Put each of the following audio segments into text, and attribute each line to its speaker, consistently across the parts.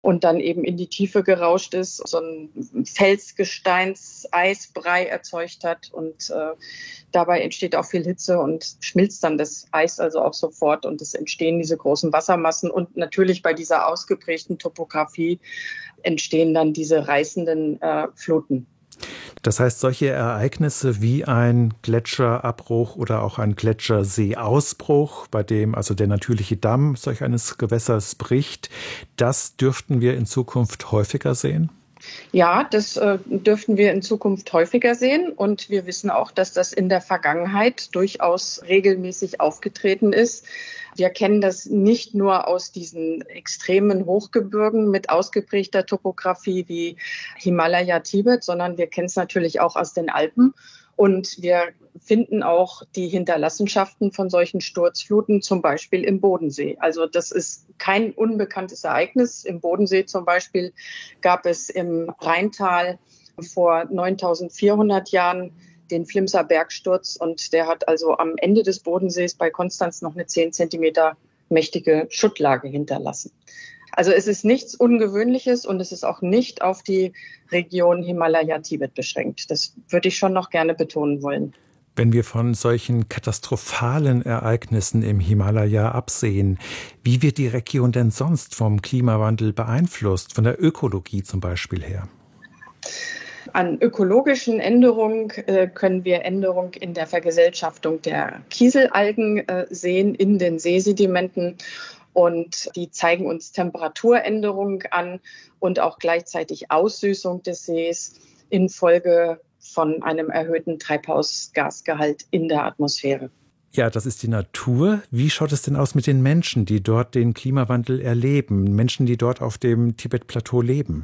Speaker 1: und dann eben in die Tiefe gerauscht ist, so ein Felsgesteins-Eisbrei erzeugt hat und dabei entsteht auch viel Hitze und schmilzt dann das Eis also auch sofort und es entstehen diese großen Wassermassen und natürlich bei dieser ausgeprägten Topografie entstehen dann diese reißenden Fluten.
Speaker 2: Das heißt, solche Ereignisse wie ein Gletscherabbruch oder auch ein Gletscherseeausbruch, bei dem also der natürliche Damm solch eines Gewässers bricht, das dürften wir in Zukunft häufiger sehen?
Speaker 1: Ja, das dürften wir in Zukunft häufiger sehen. Und wir wissen auch, dass das in der Vergangenheit durchaus regelmäßig aufgetreten ist. Wir kennen das nicht nur aus diesen extremen Hochgebirgen mit ausgeprägter Topografie wie Himalaya, Tibet, sondern wir kennen es natürlich auch aus den Alpen. Und wir finden auch die Hinterlassenschaften von solchen Sturzfluten, zum Beispiel im Bodensee. Also das ist kein unbekanntes Ereignis. Im Bodensee zum Beispiel gab es im Rheintal vor 9400 Jahren den Flimser Bergsturz und der hat also am Ende des Bodensees bei Konstanz noch eine 10 Zentimeter mächtige Schuttlage hinterlassen. Also es ist nichts Ungewöhnliches und es ist auch nicht auf die Region Himalaya-Tibet beschränkt. Das würde ich schon noch gerne betonen wollen.
Speaker 2: Wenn wir von solchen katastrophalen Ereignissen im Himalaya absehen, wie wird die Region denn sonst vom Klimawandel beeinflusst, von der Ökologie zum Beispiel her?
Speaker 1: An ökologischen Änderungen können wir Änderungen in der Vergesellschaftung der Kieselalgen sehen in den Seesedimenten. Und die zeigen uns Temperaturänderungen an und auch gleichzeitig Aussüßung des Sees infolge von einem erhöhten Treibhausgasgehalt in der Atmosphäre.
Speaker 2: Ja, das ist die Natur. Wie schaut es denn aus mit den Menschen, die dort den Klimawandel erleben? Menschen, die dort auf dem Tibet-Plateau leben?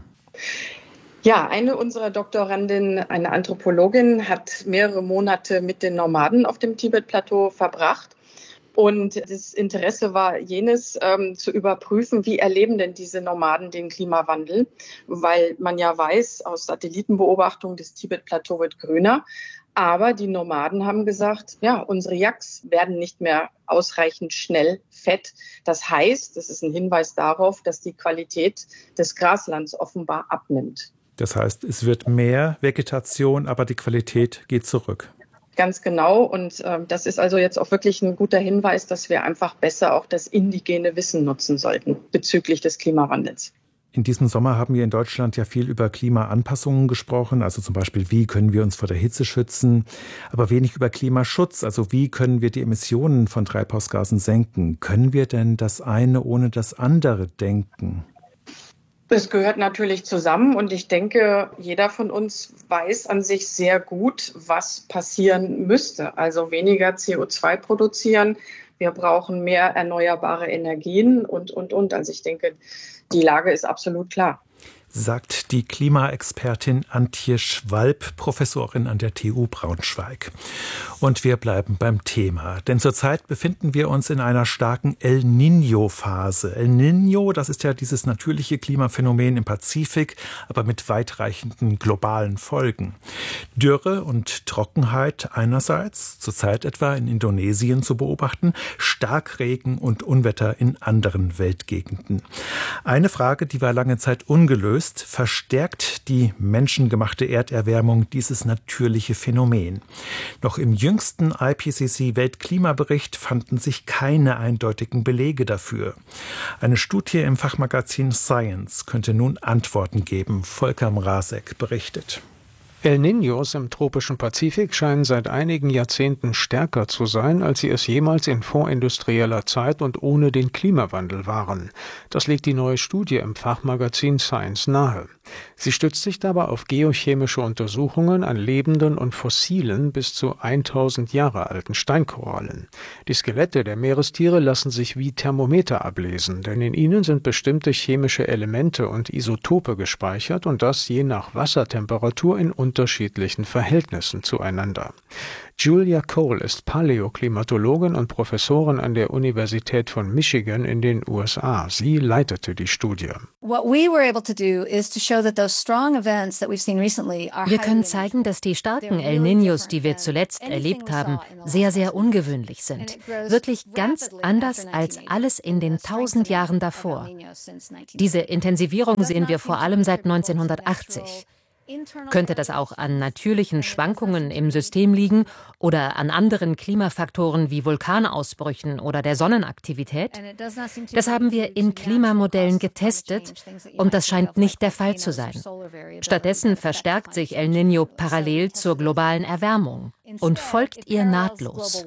Speaker 1: Ja, eine unserer Doktorandinnen, eine Anthropologin, hat mehrere Monate mit den Nomaden auf dem Tibet-Plateau verbracht. Und das Interesse war jenes, zu überprüfen, wie erleben denn diese Nomaden den Klimawandel? Weil man ja weiß, aus Satellitenbeobachtung, das Tibet-Plateau wird grüner. Aber die Nomaden haben gesagt, ja, unsere Yaks werden nicht mehr ausreichend schnell fett. Das heißt, das ist ein Hinweis darauf, dass die Qualität des Graslands offenbar abnimmt.
Speaker 2: Das heißt, es wird mehr Vegetation, aber die Qualität geht zurück.
Speaker 1: Ganz genau. Und das ist also jetzt auch wirklich ein guter Hinweis, dass wir einfach besser auch das indigene Wissen nutzen sollten bezüglich des Klimawandels.
Speaker 2: In diesem Sommer haben wir in Deutschland ja viel über Klimaanpassungen gesprochen, also zum Beispiel, wie können wir uns vor der Hitze schützen, aber wenig über Klimaschutz, also wie können wir die Emissionen von Treibhausgasen senken. Können wir denn das eine ohne das andere denken?
Speaker 1: Es gehört natürlich zusammen und ich denke, jeder von uns weiß an sich sehr gut, was passieren müsste. Also weniger CO2 produzieren, wir brauchen mehr erneuerbare Energien und. Also ich denke, die Lage ist absolut klar.
Speaker 2: Sagt die Klimaexpertin Antje Schwalb, Professorin an der TU Braunschweig. Und wir bleiben beim Thema, denn zurzeit befinden wir uns in einer starken El Niño-Phase. El Niño, das ist ja dieses natürliche Klimaphänomen im Pazifik, aber mit weitreichenden globalen Folgen. Dürre und Trockenheit einerseits, zurzeit etwa in Indonesien zu beobachten, Starkregen und Unwetter in anderen Weltgegenden. Eine Frage, die war lange Zeit ungelöst: Verstärkt die menschengemachte Erderwärmung dieses natürliche Phänomen? Noch im jüngsten IPCC-Weltklimabericht fanden sich keine eindeutigen Belege dafür. Eine Studie im Fachmagazin Science könnte nun Antworten geben. Volker Mrazek berichtet.
Speaker 3: El Niños im tropischen Pazifik scheinen seit einigen Jahrzehnten stärker zu sein, als sie es jemals in vorindustrieller Zeit und ohne den Klimawandel waren. Das legt die neue Studie im Fachmagazin Science nahe. Sie stützt sich dabei auf geochemische Untersuchungen an lebenden und fossilen, bis zu 1000 Jahre alten Steinkorallen. Die Skelette der Meerestiere lassen sich wie Thermometer ablesen, denn in ihnen sind bestimmte chemische Elemente und Isotope gespeichert und das je nach Wassertemperatur in unterschiedlichen Verhältnissen zueinander. Julia Cole ist Paläoklimatologin und Professorin an der Universität von Michigan in den USA. Sie leitete die Studie.
Speaker 4: Wir können zeigen, dass die starken El Niños, die wir zuletzt erlebt haben, sehr, sehr ungewöhnlich sind. Wirklich ganz anders als alles in den 1000 Jahren davor. Diese Intensivierung sehen wir vor allem seit 1980. Könnte das auch an natürlichen Schwankungen im System liegen oder an anderen Klimafaktoren wie Vulkanausbrüchen oder der Sonnenaktivität? Das haben wir in Klimamodellen getestet und das scheint nicht der Fall zu sein. Stattdessen verstärkt sich El Niño parallel zur globalen Erwärmung und folgt ihr nahtlos.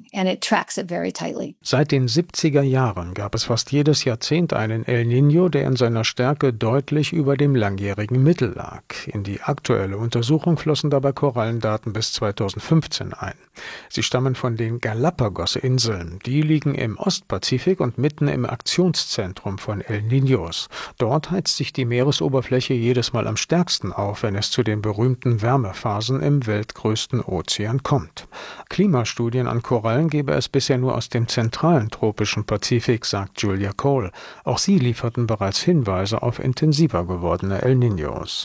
Speaker 3: Seit den 70er Jahren gab es fast jedes Jahrzehnt einen El Niño, der in seiner Stärke deutlich über dem langjährigen Mittel lag. In die aktuelle Untersuchung flossen dabei Korallendaten bis 2015 ein. Sie stammen von den Galapagos-Inseln. Die liegen im Ostpazifik und mitten im Aktionszentrum von El Niños. Dort heizt sich die Meeresoberfläche jedes Mal am stärksten auf, wenn es zu den berühmten Wärmephasen im weltgrößten Ozean kommt. Klimastudien an Korallen gebe es bisher nur aus dem zentralen tropischen Pazifik, sagt Julia Cole. Auch sie lieferten bereits Hinweise auf intensiver gewordene El Niños.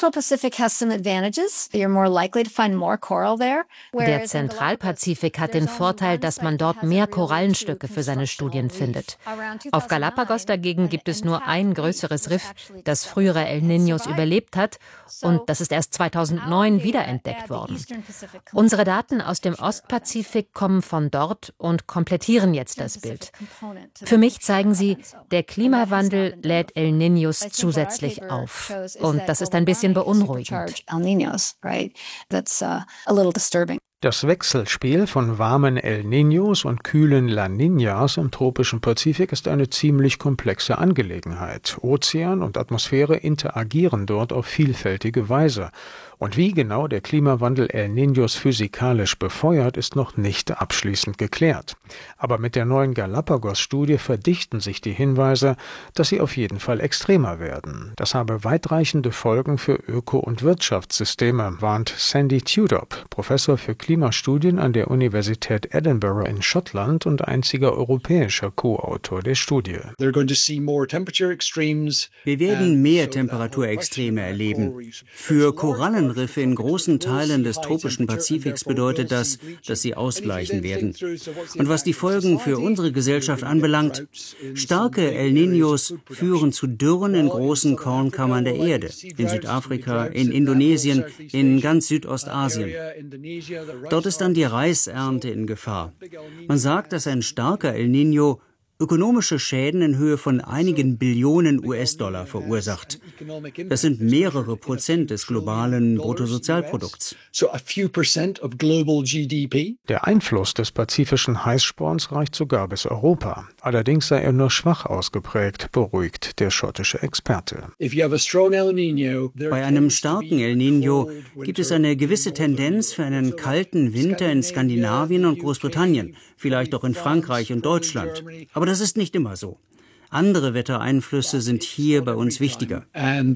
Speaker 4: Der Zentralpazifik hat den Vorteil, dass man dort mehr Korallenstücke für seine Studien findet. Auf Galapagos dagegen gibt es nur ein größeres Riff, das frühere El Niños überlebt hat, und das ist erst 2009 wiederentdeckt worden. Unsere Daten aus dem Ostpazifik kommen von dort und komplettieren jetzt das Bild. Für mich zeigen sie, der Klimawandel lädt El Niños zusätzlich auf. Und das ist ein bisschen beunruhigend.
Speaker 3: Das Wechselspiel von warmen El Niños und kühlen La Niñas im tropischen Pazifik ist eine ziemlich komplexe Angelegenheit. Ozean und Atmosphäre interagieren dort auf vielfältige Weise. Und wie genau der Klimawandel El Niños physikalisch befeuert, ist noch nicht abschließend geklärt. Aber mit der neuen Galapagos-Studie verdichten sich die Hinweise, dass sie auf jeden Fall extremer werden. Das habe weitreichende Folgen für Öko- und Wirtschaftssysteme, warnt Sandy Tudop, Professor für Klimastudien an der Universität Edinburgh in Schottland und einziger europäischer Co-Autor der Studie.
Speaker 5: Wir werden mehr Temperaturextreme erleben. Für Korallenriffe in großen Teilen des tropischen Pazifiks bedeutet das, dass sie ausbleichen werden. Und was die Folgen für unsere Gesellschaft anbelangt, starke El Niños führen zu Dürren in großen Kornkammern der Erde, in Südafrika, in Indonesien, in ganz Südostasien. Dort ist dann die Reisernte in Gefahr. Man sagt, dass ein starker El Niño ökonomische Schäden in Höhe von einigen Billionen US-Dollar verursacht. Das sind mehrere Prozent des globalen Bruttosozialprodukts.
Speaker 3: Der Einfluss des pazifischen Heißsporns reicht sogar bis Europa. Allerdings sei er nur schwach ausgeprägt, beruhigt der schottische Experte.
Speaker 5: Bei einem starken El Niño gibt es eine gewisse Tendenz für einen kalten Winter in Skandinavien und Großbritannien, vielleicht auch in Frankreich und Deutschland. Aber das ist nicht immer so. Andere Wettereinflüsse sind hier bei uns wichtiger.
Speaker 2: El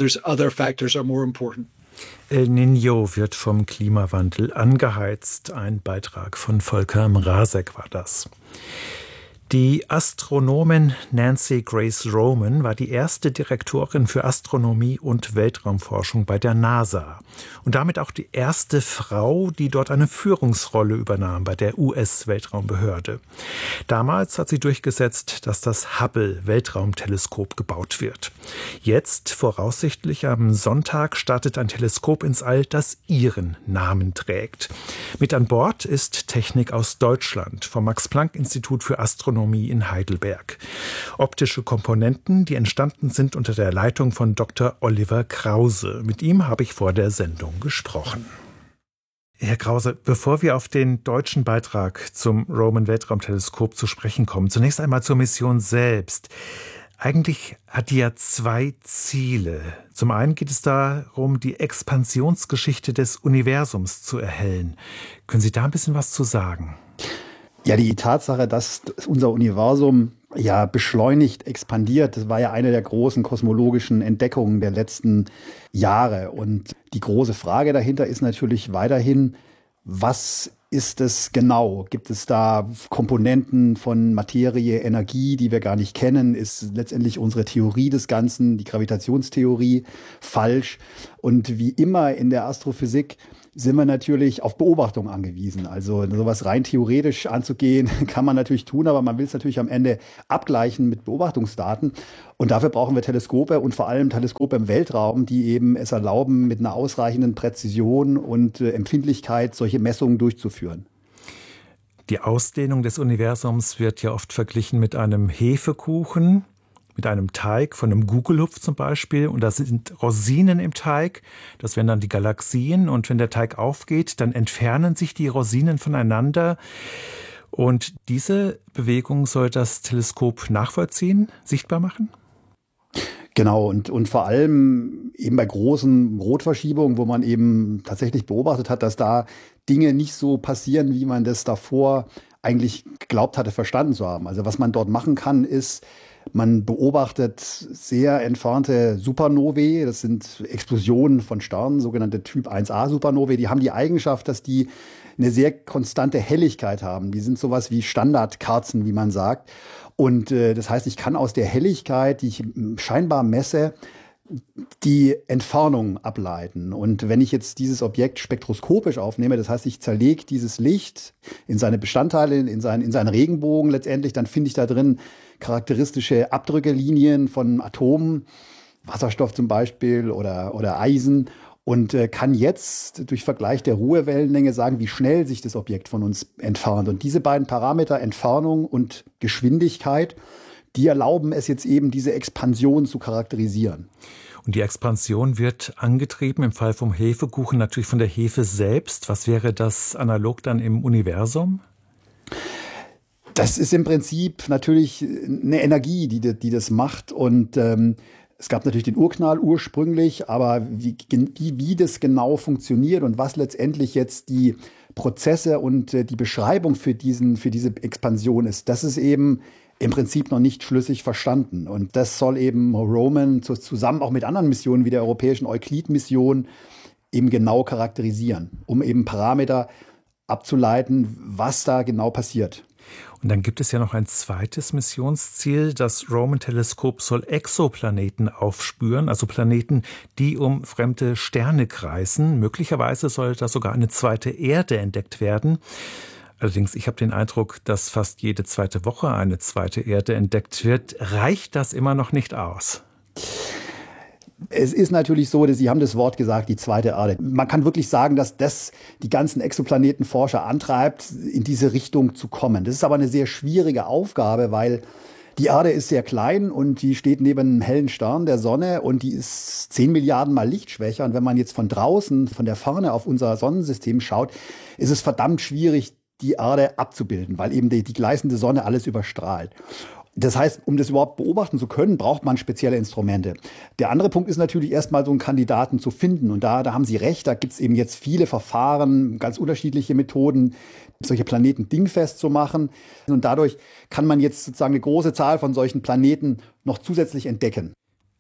Speaker 2: Niño wird vom Klimawandel angeheizt. Ein Beitrag von Volker Mrazek war das. Die Astronomin Nancy Grace Roman war die erste Direktorin für Astronomie und Weltraumforschung bei der NASA und damit auch die erste Frau, die dort eine Führungsrolle übernahm bei der US-Weltraumbehörde. Damals hat sie durchgesetzt, dass das Hubble-Weltraumteleskop gebaut wird. Jetzt, voraussichtlich am Sonntag, startet ein Teleskop ins All, das ihren Namen trägt. Mit an Bord ist Technik aus Deutschland vom Max-Planck-Institut für Astronomie in Heidelberg. Optische Komponenten, die entstanden sind unter der Leitung von Dr. Oliver Krause. Mit ihm habe ich vor der Sendung gesprochen. Herr Krause, bevor wir auf den deutschen Beitrag zum Roman-Weltraumteleskop zu sprechen kommen, zunächst einmal zur Mission selbst. Eigentlich hat die ja zwei Ziele. Zum einen geht es darum, die Expansionsgeschichte des Universums zu erhellen. Können Sie da ein bisschen was zu sagen?
Speaker 6: Ja, die Tatsache, dass unser Universum ja beschleunigt expandiert, das war ja eine der großen kosmologischen Entdeckungen der letzten Jahre. Und die große Frage dahinter ist natürlich weiterhin, was ist es genau? Gibt es da Komponenten von Materie, Energie, die wir gar nicht kennen? Ist letztendlich unsere Theorie des Ganzen, die Gravitationstheorie, falsch? Und wie immer in der Astrophysik sind wir natürlich auf Beobachtung angewiesen. Also sowas rein theoretisch anzugehen, kann man natürlich tun, aber man will es natürlich am Ende abgleichen mit Beobachtungsdaten. Und dafür brauchen wir Teleskope und vor allem Teleskope im Weltraum, die eben es erlauben, mit einer ausreichenden Präzision und Empfindlichkeit solche Messungen durchzuführen.
Speaker 2: Die Ausdehnung des Universums wird ja oft verglichen mit einem Hefekuchen, mit einem Teig, von einem Gugelhupf zum Beispiel. Und da sind Rosinen im Teig. Das wären dann die Galaxien. Und wenn der Teig aufgeht, dann entfernen sich die Rosinen voneinander. Und diese Bewegung soll das Teleskop nachvollziehen, sichtbar machen?
Speaker 6: Genau, und vor allem eben bei großen Rotverschiebungen, wo man eben tatsächlich beobachtet hat, dass da Dinge nicht so passieren, wie man das davor eigentlich geglaubt hatte, verstanden zu haben. Also was man dort machen kann, ist, man beobachtet sehr entfernte Supernovae, das sind Explosionen von Sternen, sogenannte Typ 1a Supernovae, die haben die Eigenschaft, dass die eine sehr konstante Helligkeit haben. Die sind sowas wie Standardkerzen, wie man sagt. Und das heißt, ich kann aus der Helligkeit, die ich scheinbar messe, die Entfernung ableiten. Und wenn ich jetzt dieses Objekt spektroskopisch aufnehme, das heißt, ich zerlege dieses Licht in seine Bestandteile, in seinen Regenbogen letztendlich, dann finde ich da drin charakteristische Abdrückelinien von Atomen, Wasserstoff zum Beispiel oder Eisen, und kann jetzt durch Vergleich der Ruhewellenlänge sagen, wie schnell sich das Objekt von uns entfernt. Und diese beiden Parameter, Entfernung und Geschwindigkeit, die erlauben es jetzt eben, diese Expansion zu charakterisieren.
Speaker 2: Und die Expansion wird angetrieben, im Fall vom Hefekuchen natürlich von der Hefe selbst. Was wäre das analog dann im Universum?
Speaker 6: Das ist im Prinzip natürlich eine Energie, die das macht. Und es gab natürlich den Urknall ursprünglich, aber wie das genau funktioniert und was letztendlich jetzt die Prozesse und die Beschreibung für diese Expansion ist, das ist eben im Prinzip noch nicht schlüssig verstanden. Und das soll eben Roman zusammen auch mit anderen Missionen wie der europäischen Euclid-Mission eben genau charakterisieren, um eben Parameter abzuleiten, was da genau passiert.
Speaker 2: Und dann gibt es ja noch ein zweites Missionsziel. Das Roman-Teleskop soll Exoplaneten aufspüren, also Planeten, die um fremde Sterne kreisen. Möglicherweise soll da sogar eine zweite Erde entdeckt werden. Allerdings, ich habe den Eindruck, dass fast jede zweite Woche eine zweite Erde entdeckt wird. Reicht das immer noch nicht aus?
Speaker 6: Es ist natürlich so, dass Sie haben das Wort gesagt, die zweite Erde. Man kann wirklich sagen, dass das die ganzen Exoplanetenforscher antreibt, in diese Richtung zu kommen. Das ist aber eine sehr schwierige Aufgabe, weil die Erde ist sehr klein und die steht neben einem hellen Stern, der Sonne, und die ist 10 Milliarden Mal lichtschwächer. Und wenn man jetzt von draußen, von der Ferne auf unser Sonnensystem schaut, ist es verdammt schwierig, die Erde abzubilden, weil eben die gleißende Sonne alles überstrahlt. Das heißt, um das überhaupt beobachten zu können, braucht man spezielle Instrumente. Der andere Punkt ist natürlich erstmal so einen Kandidaten zu finden. Und da haben Sie recht, da gibt es eben jetzt viele Verfahren, ganz unterschiedliche Methoden, solche Planeten dingfest zu machen. Und dadurch kann man jetzt sozusagen eine große Zahl von solchen Planeten noch zusätzlich entdecken.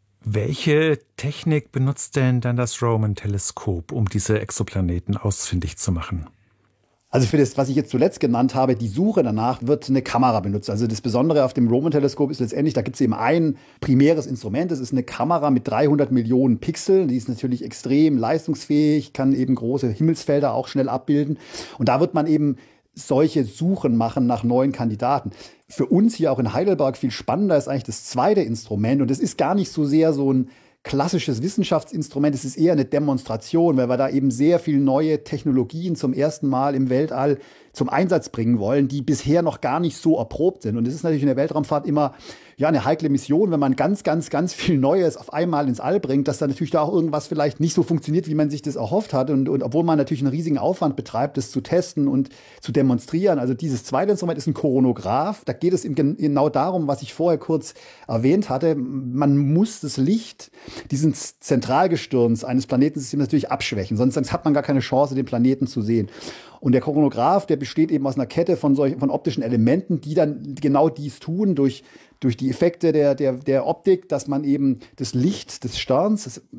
Speaker 2: Welche Technik benutzt denn dann das Roman-Teleskop, um diese Exoplaneten ausfindig zu machen?
Speaker 6: Also für das, was ich jetzt zuletzt genannt habe, die Suche danach, wird eine Kamera benutzt. Also das Besondere auf dem Roman-Teleskop ist letztendlich, da gibt es eben ein primäres Instrument. Das ist eine Kamera mit 300 Millionen Pixeln. Die ist natürlich extrem leistungsfähig, kann eben große Himmelsfelder auch schnell abbilden. Und da wird man eben solche Suchen machen nach neuen Kandidaten. Für uns hier auch in Heidelberg viel spannender ist eigentlich das zweite Instrument. Und das ist gar nicht so sehr so ein klassisches Wissenschaftsinstrument, es ist eher eine Demonstration, weil wir da eben sehr viele neue Technologien zum ersten Mal im Weltall zum Einsatz bringen wollen, die bisher noch gar nicht so erprobt sind. Und es ist natürlich in der Weltraumfahrt immer eine heikle Mission, wenn man ganz viel Neues auf einmal ins All bringt, dass dann natürlich da auch irgendwas vielleicht nicht so funktioniert, wie man sich das erhofft hat. Und obwohl man natürlich einen riesigen Aufwand betreibt, das zu testen und zu demonstrieren. Also dieses zweite Instrument ist ein Koronograph. Da geht es eben genau darum, was ich vorher kurz erwähnt hatte. Man muss das Licht dieses Zentralgestirns eines Planetensystems natürlich abschwächen. Sonst hat man gar keine Chance, den Planeten zu sehen. Und der Koronograph, der besteht eben aus einer Kette von optischen Elementen, die dann genau dies tun, durch die Effekte der Optik, dass man eben das Licht des Sterns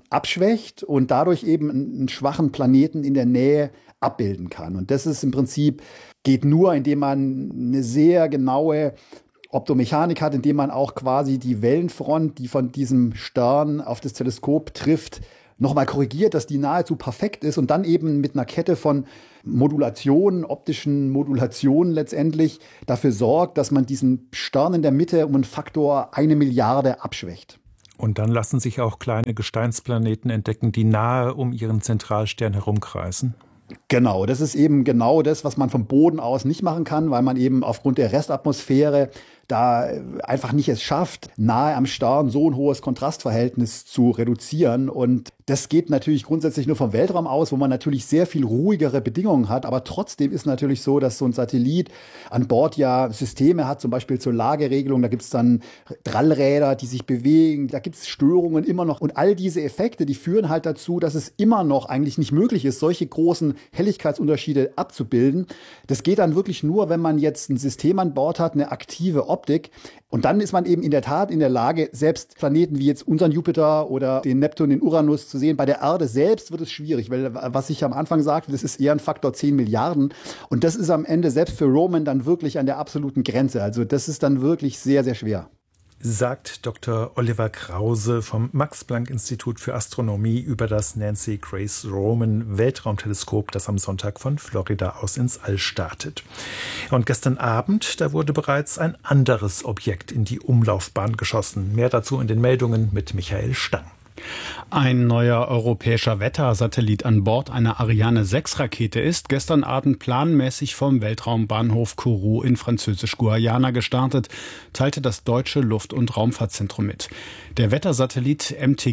Speaker 6: abschwächt und dadurch eben einen schwachen Planeten in der Nähe abbilden kann. Und das ist im Prinzip, geht nur, indem man eine sehr genaue Optomechanik hat, indem man auch quasi die Wellenfront, die von diesem Stern auf das Teleskop trifft, nochmal korrigiert, dass die nahezu perfekt ist und dann eben mit einer Kette von Modulationen, optischen Modulationen letztendlich dafür sorgt, dass man diesen Stern in der Mitte um einen Faktor 1 Milliarde abschwächt.
Speaker 2: Und dann lassen sich auch kleine Gesteinsplaneten entdecken, die nahe um ihren Zentralstern herumkreisen.
Speaker 6: Genau, das ist eben genau das, was man vom Boden aus nicht machen kann, weil man eben aufgrund der Restatmosphäre da einfach nicht es schafft, nahe am Stern so ein hohes Kontrastverhältnis zu reduzieren. Und das geht natürlich grundsätzlich nur vom Weltraum aus, wo man natürlich sehr viel ruhigere Bedingungen hat. Aber trotzdem ist natürlich so, dass so ein Satellit an Bord ja Systeme hat, zum Beispiel zur Lageregelung. Da gibt es dann Drallräder, die sich bewegen. Da gibt es Störungen immer noch. Und all diese Effekte, die führen halt dazu, dass es immer noch eigentlich nicht möglich ist, solche großen Helligkeitsunterschiede abzubilden. Das geht dann wirklich nur, wenn man jetzt ein System an Bord hat, eine aktive Optik. Und dann ist man eben in der Tat in der Lage, selbst Planeten wie jetzt unseren Jupiter oder den Neptun, den Uranus zu sehen. Bei der Erde selbst wird es schwierig, weil, was ich am Anfang sagte, das ist eher ein Faktor 10 Milliarden. Und das ist am Ende selbst für Roman dann wirklich an der absoluten Grenze. Also das ist dann wirklich sehr, sehr schwer.
Speaker 2: Sagt Dr. Oliver Krause vom Max-Planck-Institut für Astronomie über das Nancy Grace Roman Weltraumteleskop, das am Sonntag von Florida aus ins All startet. Und gestern Abend, da wurde bereits ein anderes Objekt in die Umlaufbahn geschossen. Mehr dazu in den Meldungen mit Michael Stang.
Speaker 7: Ein neuer europäischer Wettersatellit an Bord einer Ariane-6-Rakete ist gestern Abend planmäßig vom Weltraumbahnhof Kourou in Französisch-Guayana gestartet, teilte das deutsche Luft- und Raumfahrtzentrum mit. Der Wettersatellit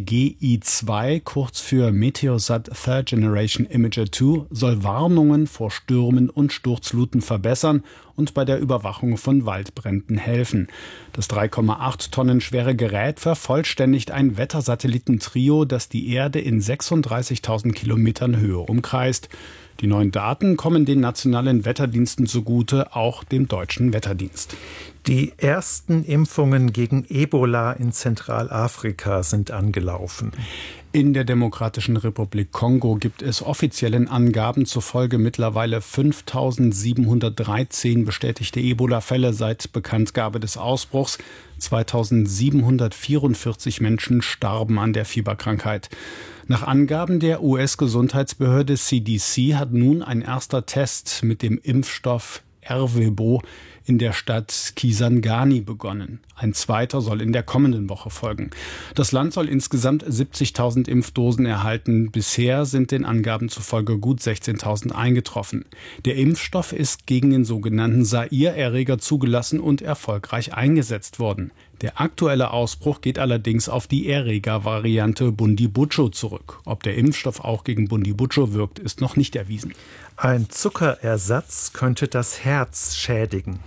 Speaker 7: MTG-I2, kurz für Meteosat Third Generation Imager 2, soll Warnungen vor Stürmen und Sturzfluten verbessern und bei der Überwachung von Waldbränden helfen. Das 3,8 Tonnen schwere Gerät vervollständigt ein Wettersatellitentrio, das die Erde in 36.000 Kilometern Höhe umkreist. Die neuen Daten kommen den nationalen Wetterdiensten zugute, auch dem deutschen Wetterdienst.
Speaker 2: Die ersten Impfungen gegen Ebola in Zentralafrika sind angelaufen.
Speaker 7: In der Demokratischen Republik Kongo gibt es offiziellen Angaben zufolge mittlerweile 5.713 bestätigte Ebola-Fälle seit Bekanntgabe des Ausbruchs. 2.744 Menschen starben an der Fieberkrankheit. Nach Angaben der US-Gesundheitsbehörde CDC hat nun ein erster Test mit dem Impfstoff Ervebo in der Stadt Kisangani begonnen. Ein zweiter soll in der kommenden Woche folgen. Das Land soll insgesamt 70.000 Impfdosen erhalten. Bisher sind den Angaben zufolge gut 16.000 eingetroffen. Der Impfstoff ist gegen den sogenannten Zaire-Erreger zugelassen und erfolgreich eingesetzt worden. Der aktuelle Ausbruch geht allerdings auf die Erreger-Variante Bundibugyo zurück. Ob der Impfstoff auch gegen Bundibugyo wirkt, ist noch nicht erwiesen.
Speaker 2: Ein Zuckerersatz könnte das Herz schädigen.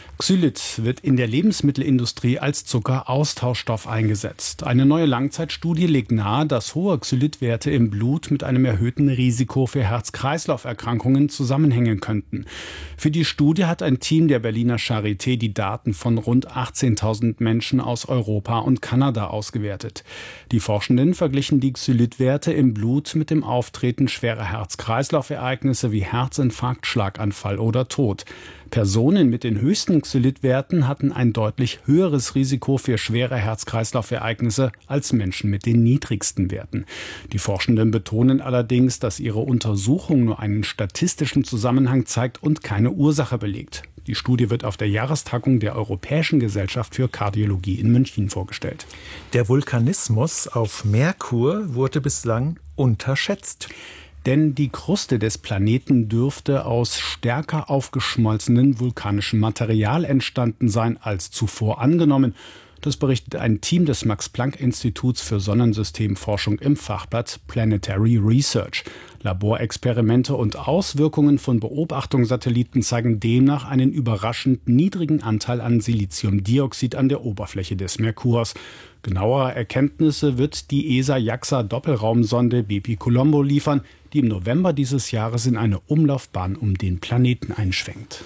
Speaker 7: Xylit wird in der Lebensmittelindustrie als Zuckeraustauschstoff eingesetzt. Eine neue Langzeitstudie legt nahe, dass hohe Xylitwerte im Blut mit einem erhöhten Risiko für Herz-Kreislauf-Erkrankungen zusammenhängen könnten. Für die Studie hat ein Team der Berliner Charité die Daten von rund 18.000 Menschen aus Europa und Kanada ausgewertet. Die Forschenden verglichen die Xylitwerte im Blut mit dem Auftreten schwerer Herz-Kreislauf-Ereignisse wie Herzinfarkt, Schlaganfall oder Tod. Personen mit den höchsten Xylitwerten hatten ein deutlich höheres Risiko für schwere Herz-Kreislauf-Ereignisse als Menschen mit den niedrigsten Werten. Die Forschenden betonen allerdings, dass ihre Untersuchung nur einen statistischen Zusammenhang zeigt und keine Ursache belegt. Die Studie wird auf der Jahrestagung der Europäischen Gesellschaft für Kardiologie in München vorgestellt.
Speaker 2: Der Vulkanismus auf Merkur wurde bislang unterschätzt.
Speaker 7: Denn die Kruste des Planeten dürfte aus stärker aufgeschmolzenem vulkanischem Material entstanden sein als zuvor angenommen. Das berichtet ein Team des Max-Planck-Instituts für Sonnensystemforschung im Fachblatt Planetary Research. Laborexperimente und Auswirkungen von Beobachtungssatelliten zeigen demnach einen überraschend niedrigen Anteil an Siliziumdioxid an der Oberfläche des Merkurs. Genauere Erkenntnisse wird die ESA-JAXA-Doppelraumsonde Bepi-Colombo liefern, die im November dieses Jahres in eine Umlaufbahn um den Planeten einschwenkt.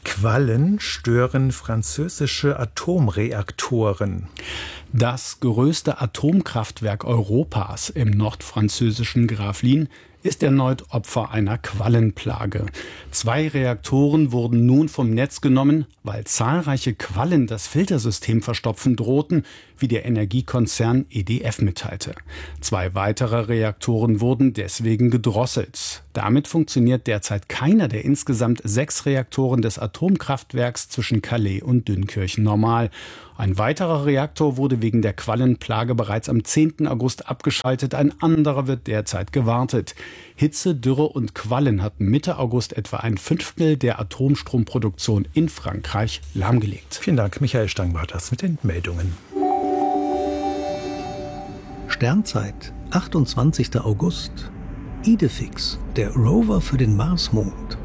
Speaker 2: Quallen stören französische Atomreaktoren.
Speaker 7: Das größte Atomkraftwerk Europas im nordfranzösischen Gravelines ist erneut Opfer einer Quallenplage. 2 Reaktoren wurden nun vom Netz genommen, weil zahlreiche Quallen das Filtersystem verstopfen drohten, wie der Energiekonzern EDF mitteilte. 2 weitere Reaktoren wurden deswegen gedrosselt. Damit funktioniert derzeit keiner der insgesamt 6 Reaktoren des Atomkraftwerks zwischen Calais und Dünkirchen normal. Ein weiterer Reaktor wurde wegen der Quallenplage bereits am 10. August abgeschaltet, ein anderer wird derzeit gewartet. Hitze, Dürre und Quallen hatten Mitte August etwa 1/5 der Atomstromproduktion in Frankreich lahmgelegt.
Speaker 2: Vielen Dank, Michael Stang war das mit den Meldungen.
Speaker 8: Sternzeit, 28. August. Idefix, der Rover für den Marsmond.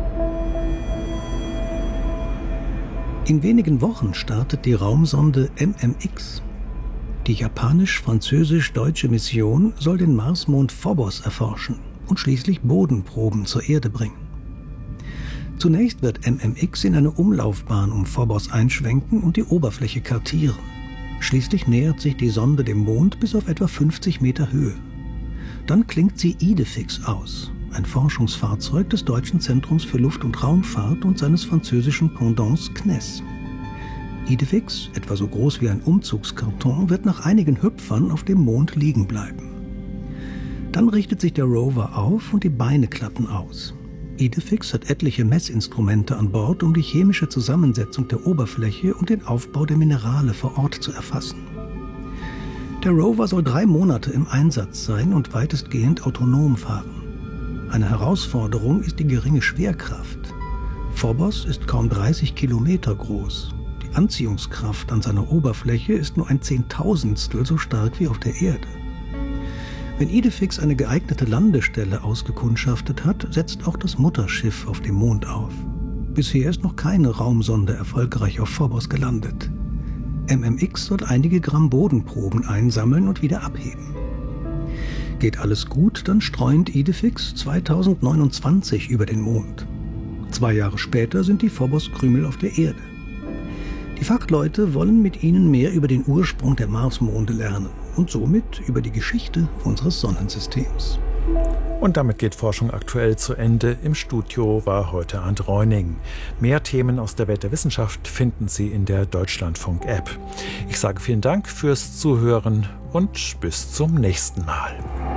Speaker 8: In wenigen Wochen startet die Raumsonde MMX. Die japanisch-französisch-deutsche Mission soll den Marsmond Phobos erforschen und schließlich Bodenproben zur Erde bringen. Zunächst wird MMX in eine Umlaufbahn um Phobos einschwenken und die Oberfläche kartieren. Schließlich nähert sich die Sonde dem Mond bis auf etwa 50 Meter Höhe. Dann klingt sie Idefix aus, ein Forschungsfahrzeug des Deutschen Zentrums für Luft- und Raumfahrt und seines französischen Pendants CNES. Idefix, etwa so groß wie ein Umzugskarton, wird nach einigen Hüpfern auf dem Mond liegen bleiben. Dann richtet sich der Rover auf und die Beine klappen aus. Idefix hat etliche Messinstrumente an Bord, um die chemische Zusammensetzung der Oberfläche und den Aufbau der Minerale vor Ort zu erfassen. Der Rover soll 3 Monate im Einsatz sein und weitestgehend autonom fahren. Eine Herausforderung ist die geringe Schwerkraft. Phobos ist kaum 30 Kilometer groß. Die Anziehungskraft an seiner Oberfläche ist nur ein 10.000stel so stark wie auf der Erde. Wenn Idefix eine geeignete Landestelle ausgekundschaftet hat, setzt auch das Mutterschiff auf dem Mond auf. Bisher ist noch keine Raumsonde erfolgreich auf Phobos gelandet. MMX soll einige Gramm Bodenproben einsammeln und wieder abheben. Geht alles gut, dann streunt Idefix 2029 über den Mond. 2 Jahre später sind die Phobos-Krümel auf der Erde. Die Fachleute wollen mit ihnen mehr über den Ursprung der Marsmonde lernen und somit über die Geschichte unseres Sonnensystems.
Speaker 2: Und damit geht Forschung aktuell zu Ende. Im Studio war heute Arndt Reuning. Mehr Themen aus der Welt der Wissenschaft finden Sie in der Deutschlandfunk-App. Ich sage vielen Dank fürs Zuhören und bis zum nächsten Mal.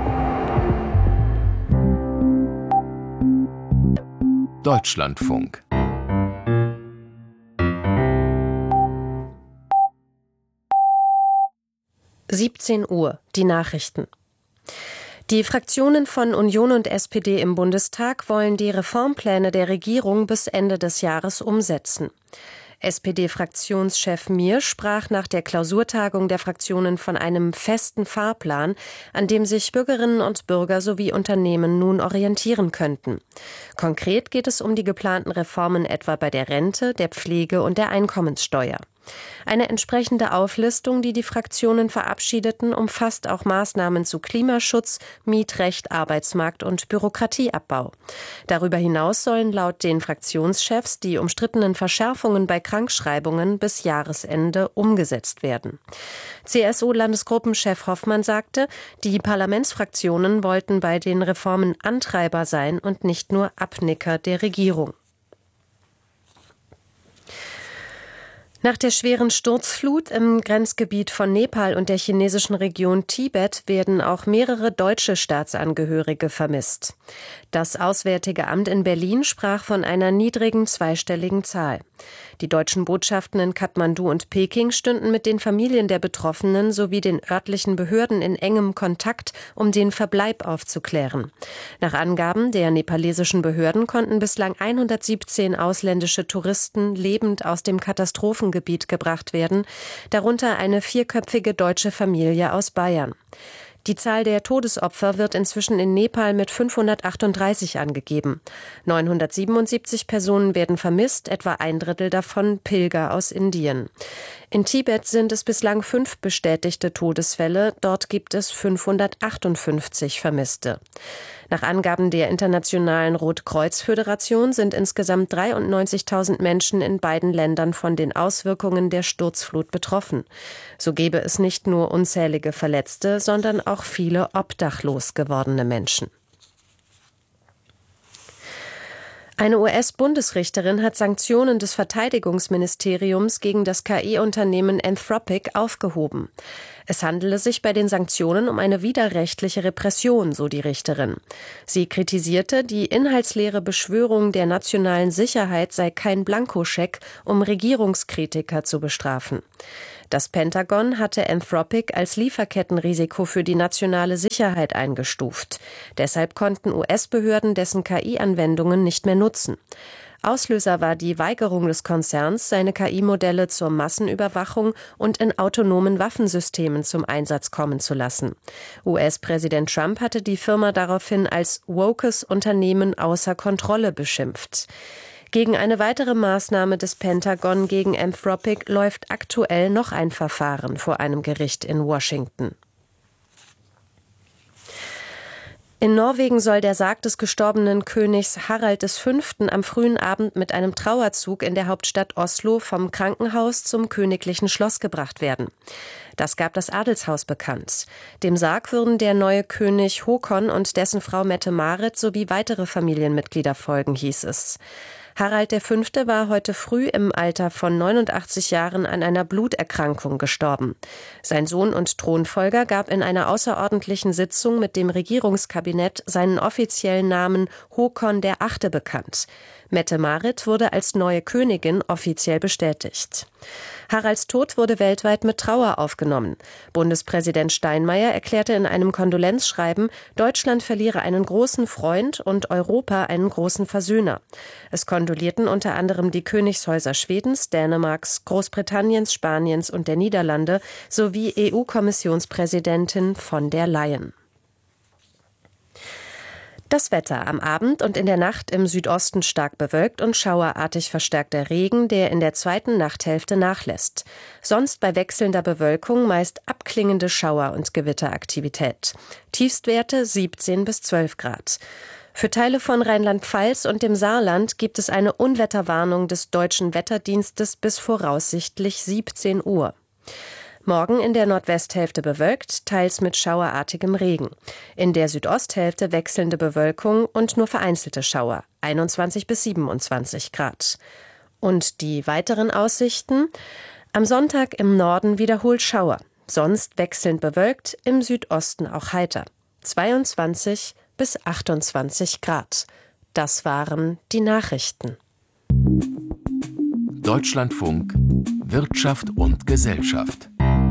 Speaker 9: Deutschlandfunk.
Speaker 4: Uhr, die Nachrichten. Die Fraktionen von Union und SPD im Bundestag wollen die Reformpläne der Regierung bis Ende des Jahres umsetzen. SPD-Fraktionschef Mier sprach nach der Klausurtagung der Fraktionen von einem festen Fahrplan, an dem sich Bürgerinnen und Bürger sowie Unternehmen nun orientieren könnten. Konkret geht es um die geplanten Reformen etwa bei der Rente, der Pflege und der Einkommenssteuer. Eine entsprechende Auflistung, die die Fraktionen verabschiedeten, umfasst auch Maßnahmen zu Klimaschutz, Mietrecht, Arbeitsmarkt und Bürokratieabbau. Darüber hinaus sollen laut den Fraktionschefs die umstrittenen Verschärfungen bei Krankschreibungen bis Jahresende umgesetzt werden. CSU-Landesgruppenchef Hoffmann sagte, die Parlamentsfraktionen wollten bei den Reformen Antreiber sein und nicht nur Abnicker der Regierung. Nach der schweren Sturzflut im Grenzgebiet von Nepal und der chinesischen Region Tibet werden auch mehrere deutsche Staatsangehörige vermisst. Das Auswärtige Amt in Berlin sprach von einer niedrigen zweistelligen Zahl. Die deutschen Botschaften in Kathmandu und Peking stünden mit den Familien der Betroffenen sowie den örtlichen Behörden in engem Kontakt, um den Verbleib aufzuklären. Nach Angaben der nepalesischen Behörden konnten bislang 117 ausländische Touristen lebend aus dem Katastrophengebiet gebracht werden, darunter eine 4-köpfige deutsche Familie aus Bayern. Die Zahl der Todesopfer wird inzwischen in Nepal mit 538 angegeben. 977 Personen werden vermisst, etwa 1/3 davon Pilger aus Indien.
Speaker 9: In Tibet sind es bislang 5 bestätigte Todesfälle, dort gibt es 558 Vermisste. Nach Angaben der Internationalen Rotkreuz-Föderation sind insgesamt 93.000 Menschen in beiden Ländern von den Auswirkungen der Sturzflut betroffen. So gebe es nicht nur unzählige Verletzte, sondern auch viele obdachlos gewordene Menschen. Eine US-Bundesrichterin hat Sanktionen des Verteidigungsministeriums gegen das KI-Unternehmen Anthropic aufgehoben. Es handele sich bei den Sanktionen um eine widerrechtliche Repression, so die Richterin. Sie kritisierte, die inhaltsleere Beschwörung der nationalen Sicherheit sei kein Blankoscheck, um Regierungskritiker zu bestrafen. Das Pentagon hatte Anthropic als Lieferkettenrisiko für die nationale Sicherheit eingestuft. Deshalb konnten US-Behörden dessen KI-Anwendungen nicht mehr nutzen. Auslöser war die Weigerung des Konzerns, seine KI-Modelle zur Massenüberwachung und in autonomen Waffensystemen zum Einsatz kommen zu lassen. US-Präsident Trump hatte die Firma daraufhin als wokes Unternehmen außer Kontrolle beschimpft. Gegen eine weitere Maßnahme des Pentagon gegen Anthropic läuft aktuell noch ein Verfahren vor einem Gericht in Washington. In Norwegen soll der Sarg des gestorbenen Königs Harald V. am frühen Abend mit einem Trauerzug in der Hauptstadt Oslo vom Krankenhaus zum königlichen Schloss gebracht werden. Das gab das Adelshaus bekannt. Dem Sarg würden der neue König Håkon und dessen Frau Mette-Marit sowie weitere Familienmitglieder folgen, hieß es. Harald V. war heute früh im Alter von 89 Jahren an einer Bluterkrankung gestorben. Sein Sohn und Thronfolger gab in einer außerordentlichen Sitzung mit dem Regierungskabinett seinen offiziellen Namen Håkon VIII. Bekannt. Mette-Marit wurde als neue Königin offiziell bestätigt. Haralds Tod wurde weltweit mit Trauer aufgenommen. Bundespräsident Steinmeier erklärte in einem Kondolenzschreiben, Deutschland verliere einen großen Freund und Europa einen großen Versöhner. Es kondolierten unter anderem die Königshäuser Schwedens, Dänemarks, Großbritanniens, Spaniens und der Niederlande sowie EU-Kommissionspräsidentin von der Leyen. Das Wetter: am Abend und in der Nacht im Südosten stark bewölkt und schauerartig verstärkter Regen, der in der zweiten Nachthälfte nachlässt. Sonst bei wechselnder Bewölkung meist abklingende Schauer- und Gewitteraktivität. Tiefstwerte 17 bis 12 Grad. Für Teile von Rheinland-Pfalz und dem Saarland gibt es eine Unwetterwarnung des Deutschen Wetterdienstes bis voraussichtlich 17 Uhr. Morgen in der Nordwesthälfte bewölkt, teils mit schauerartigem Regen. In der Südosthälfte wechselnde Bewölkung und nur vereinzelte Schauer, 21 bis 27 Grad. Und die weiteren Aussichten? Am Sonntag im Norden wiederholt Schauer, sonst wechselnd bewölkt, im Südosten auch heiter, 22 bis 28 Grad. Das waren die Nachrichten.
Speaker 10: Deutschlandfunk Wirtschaft und Gesellschaft.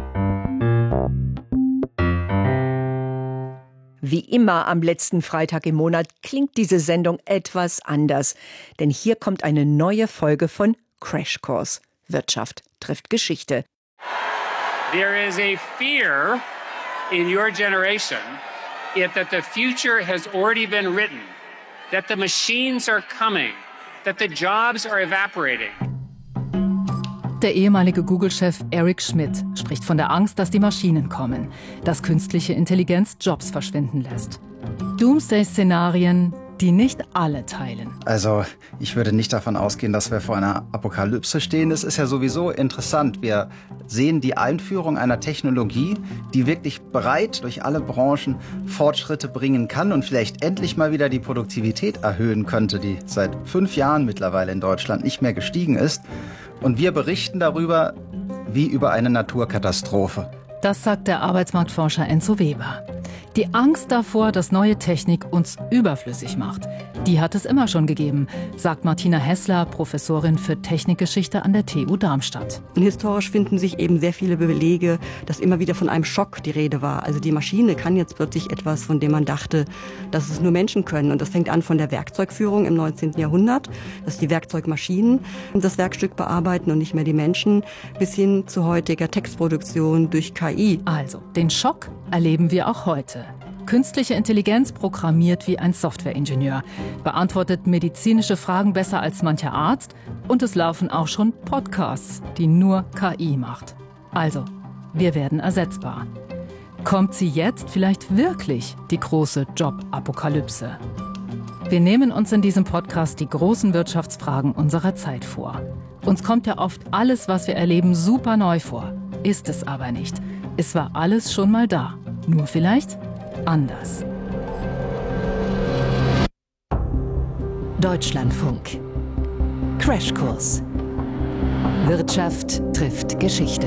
Speaker 11: Wie immer am letzten Freitag im Monat klingt diese Sendung etwas anders. Denn hier kommt eine neue Folge von Crash Course. Wirtschaft trifft Geschichte.
Speaker 12: There is a fear in your generation that the future has already been written, that the machines are coming, that the jobs are evaporating.
Speaker 13: Der ehemalige Google-Chef Eric Schmidt spricht von der Angst, dass die Maschinen kommen, dass künstliche Intelligenz Jobs verschwinden lässt. Doomsday-Szenarien, die nicht alle teilen.
Speaker 14: Also, ich würde nicht davon ausgehen, dass wir vor einer Apokalypse stehen. Es ist ja sowieso interessant. Wir sehen die Einführung einer Technologie, die wirklich breit durch alle Branchen Fortschritte bringen kann und vielleicht endlich mal wieder die Produktivität erhöhen könnte, die seit 5 Jahren mittlerweile in Deutschland nicht mehr gestiegen ist. Und wir berichten darüber wie über eine Naturkatastrophe.
Speaker 13: Das sagt der Arbeitsmarktforscher Enzo Weber. Die Angst davor, dass neue Technik uns überflüssig macht, die hat es immer schon gegeben, sagt Martina Hessler, Professorin für Technikgeschichte an der TU Darmstadt.
Speaker 15: Und historisch finden sich eben sehr viele Belege, dass immer wieder von einem Schock die Rede war. Also die Maschine kann jetzt plötzlich etwas, von dem man dachte, dass es nur Menschen können. Und das fängt an von der Werkzeugführung im 19. Jahrhundert, dass die Werkzeugmaschinen das Werkstück bearbeiten und nicht mehr die Menschen, bis hin zu heutiger Textproduktion durch KI.
Speaker 13: Also, den Schock erleben wir auch heute. Künstliche Intelligenz programmiert wie ein Softwareingenieur, beantwortet medizinische Fragen besser als mancher Arzt und es laufen auch schon Podcasts, die nur KI macht. Also, wir werden ersetzbar. Kommt sie jetzt vielleicht wirklich, die große Jobapokalypse? Wir nehmen uns in diesem Podcast die großen Wirtschaftsfragen unserer Zeit vor. Uns kommt ja oft alles, was wir erleben, super neu vor. Ist es aber nicht. Es war alles schon mal da. Nur vielleicht anders.
Speaker 4: Deutschlandfunk. Crashkurs. Wirtschaft trifft Geschichte.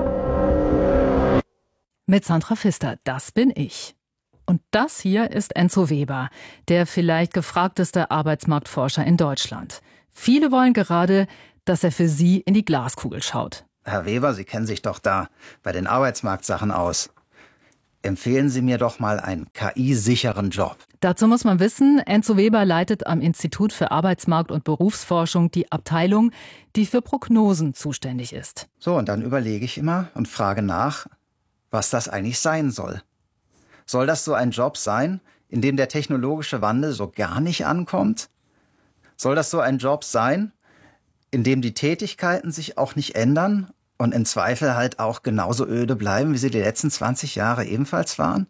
Speaker 13: Mit Sandra Pfister, das bin ich. Und das hier ist Enzo Weber, der vielleicht gefragteste Arbeitsmarktforscher in Deutschland. Viele wollen gerade, dass er für Sie in die Glaskugel schaut.
Speaker 14: Herr Weber, Sie kennen sich doch da bei den Arbeitsmarktsachen aus. Empfehlen Sie mir doch mal einen KI-sicheren Job.
Speaker 13: Dazu muss man wissen, Enzo Weber leitet am Institut für Arbeitsmarkt- und Berufsforschung die Abteilung, die für Prognosen zuständig ist.
Speaker 14: So, und dann überlege ich immer und frage nach, was das eigentlich sein soll. Soll das so ein Job sein, in dem der technologische Wandel so gar nicht ankommt? Soll das so ein Job sein, in dem die Tätigkeiten sich auch nicht ändern und im Zweifel halt auch genauso öde bleiben, wie sie die letzten 20 Jahre ebenfalls waren?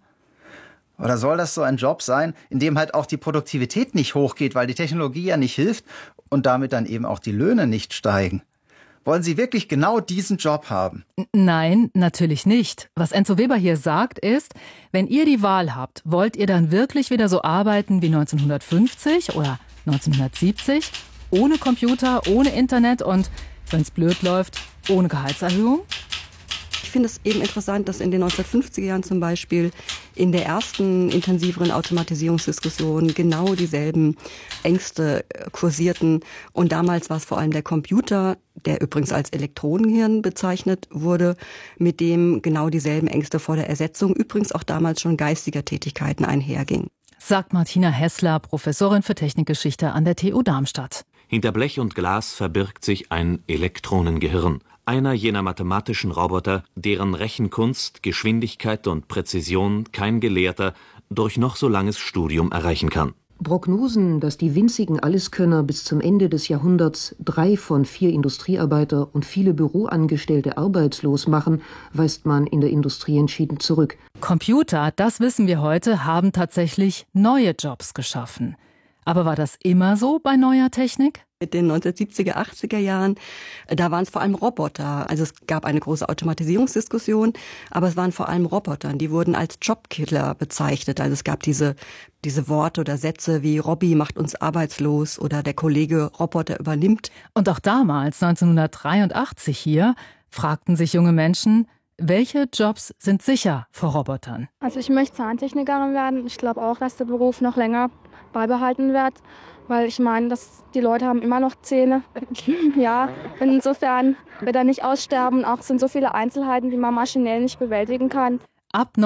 Speaker 14: Oder soll das so ein Job sein, in dem halt auch die Produktivität nicht hochgeht, weil die Technologie ja nicht hilft und damit dann eben auch die Löhne nicht steigen? Wollen Sie wirklich genau diesen Job haben?
Speaker 13: Nein, natürlich nicht. Was Enzo Weber hier sagt ist, wenn ihr die Wahl habt, wollt ihr dann wirklich wieder so arbeiten wie 1950 oder 1970? Ohne Computer, ohne Internet und, wenn es blöd läuft, ohne Gehaltserhöhung?
Speaker 15: Ich finde es eben interessant, dass in den 1950er Jahren zum Beispiel in der ersten intensiveren Automatisierungsdiskussion genau dieselben Ängste kursierten. Und damals war es vor allem der Computer, der übrigens als Elektronenhirn bezeichnet wurde, mit dem genau dieselben Ängste vor der Ersetzung übrigens auch damals schon geistiger Tätigkeiten einhergingen.
Speaker 13: Sagt Martina Hessler, Professorin für Technikgeschichte an der TU Darmstadt.
Speaker 16: Hinter Blech und Glas verbirgt sich ein Elektronengehirn. Einer jener mathematischen Roboter, deren Rechenkunst, Geschwindigkeit und Präzision kein Gelehrter durch noch so langes Studium erreichen kann.
Speaker 17: Prognosen, dass die winzigen Alleskönner bis zum Ende des Jahrhunderts 3 von 4 Industriearbeiter und viele Büroangestellte arbeitslos machen, weist man in der Industrie entschieden zurück.
Speaker 13: Computer, das wissen wir heute, haben tatsächlich neue Jobs geschaffen. Aber war das immer so bei neuer Technik?
Speaker 15: Mit den 1970er, 80er Jahren, da waren es vor allem Roboter. Also es gab eine große Automatisierungsdiskussion, aber es waren vor allem Roboter. Die wurden als Jobkiller bezeichnet. Also es gab diese Worte oder Sätze wie Robby macht uns arbeitslos oder der Kollege Roboter übernimmt.
Speaker 13: Und auch damals, 1983 hier, fragten sich junge Menschen, welche Jobs sind sicher vor Robotern?
Speaker 18: Also ich möchte Zahntechnikerin werden. Ich glaube auch, dass der Beruf noch länger beibehalten wird, weil ich meine, dass die Leute haben immer noch Zähne. Ja, insofern wird er nicht aussterben. Auch sind so viele Einzelheiten, die man maschinell nicht bewältigen kann.
Speaker 13: Ab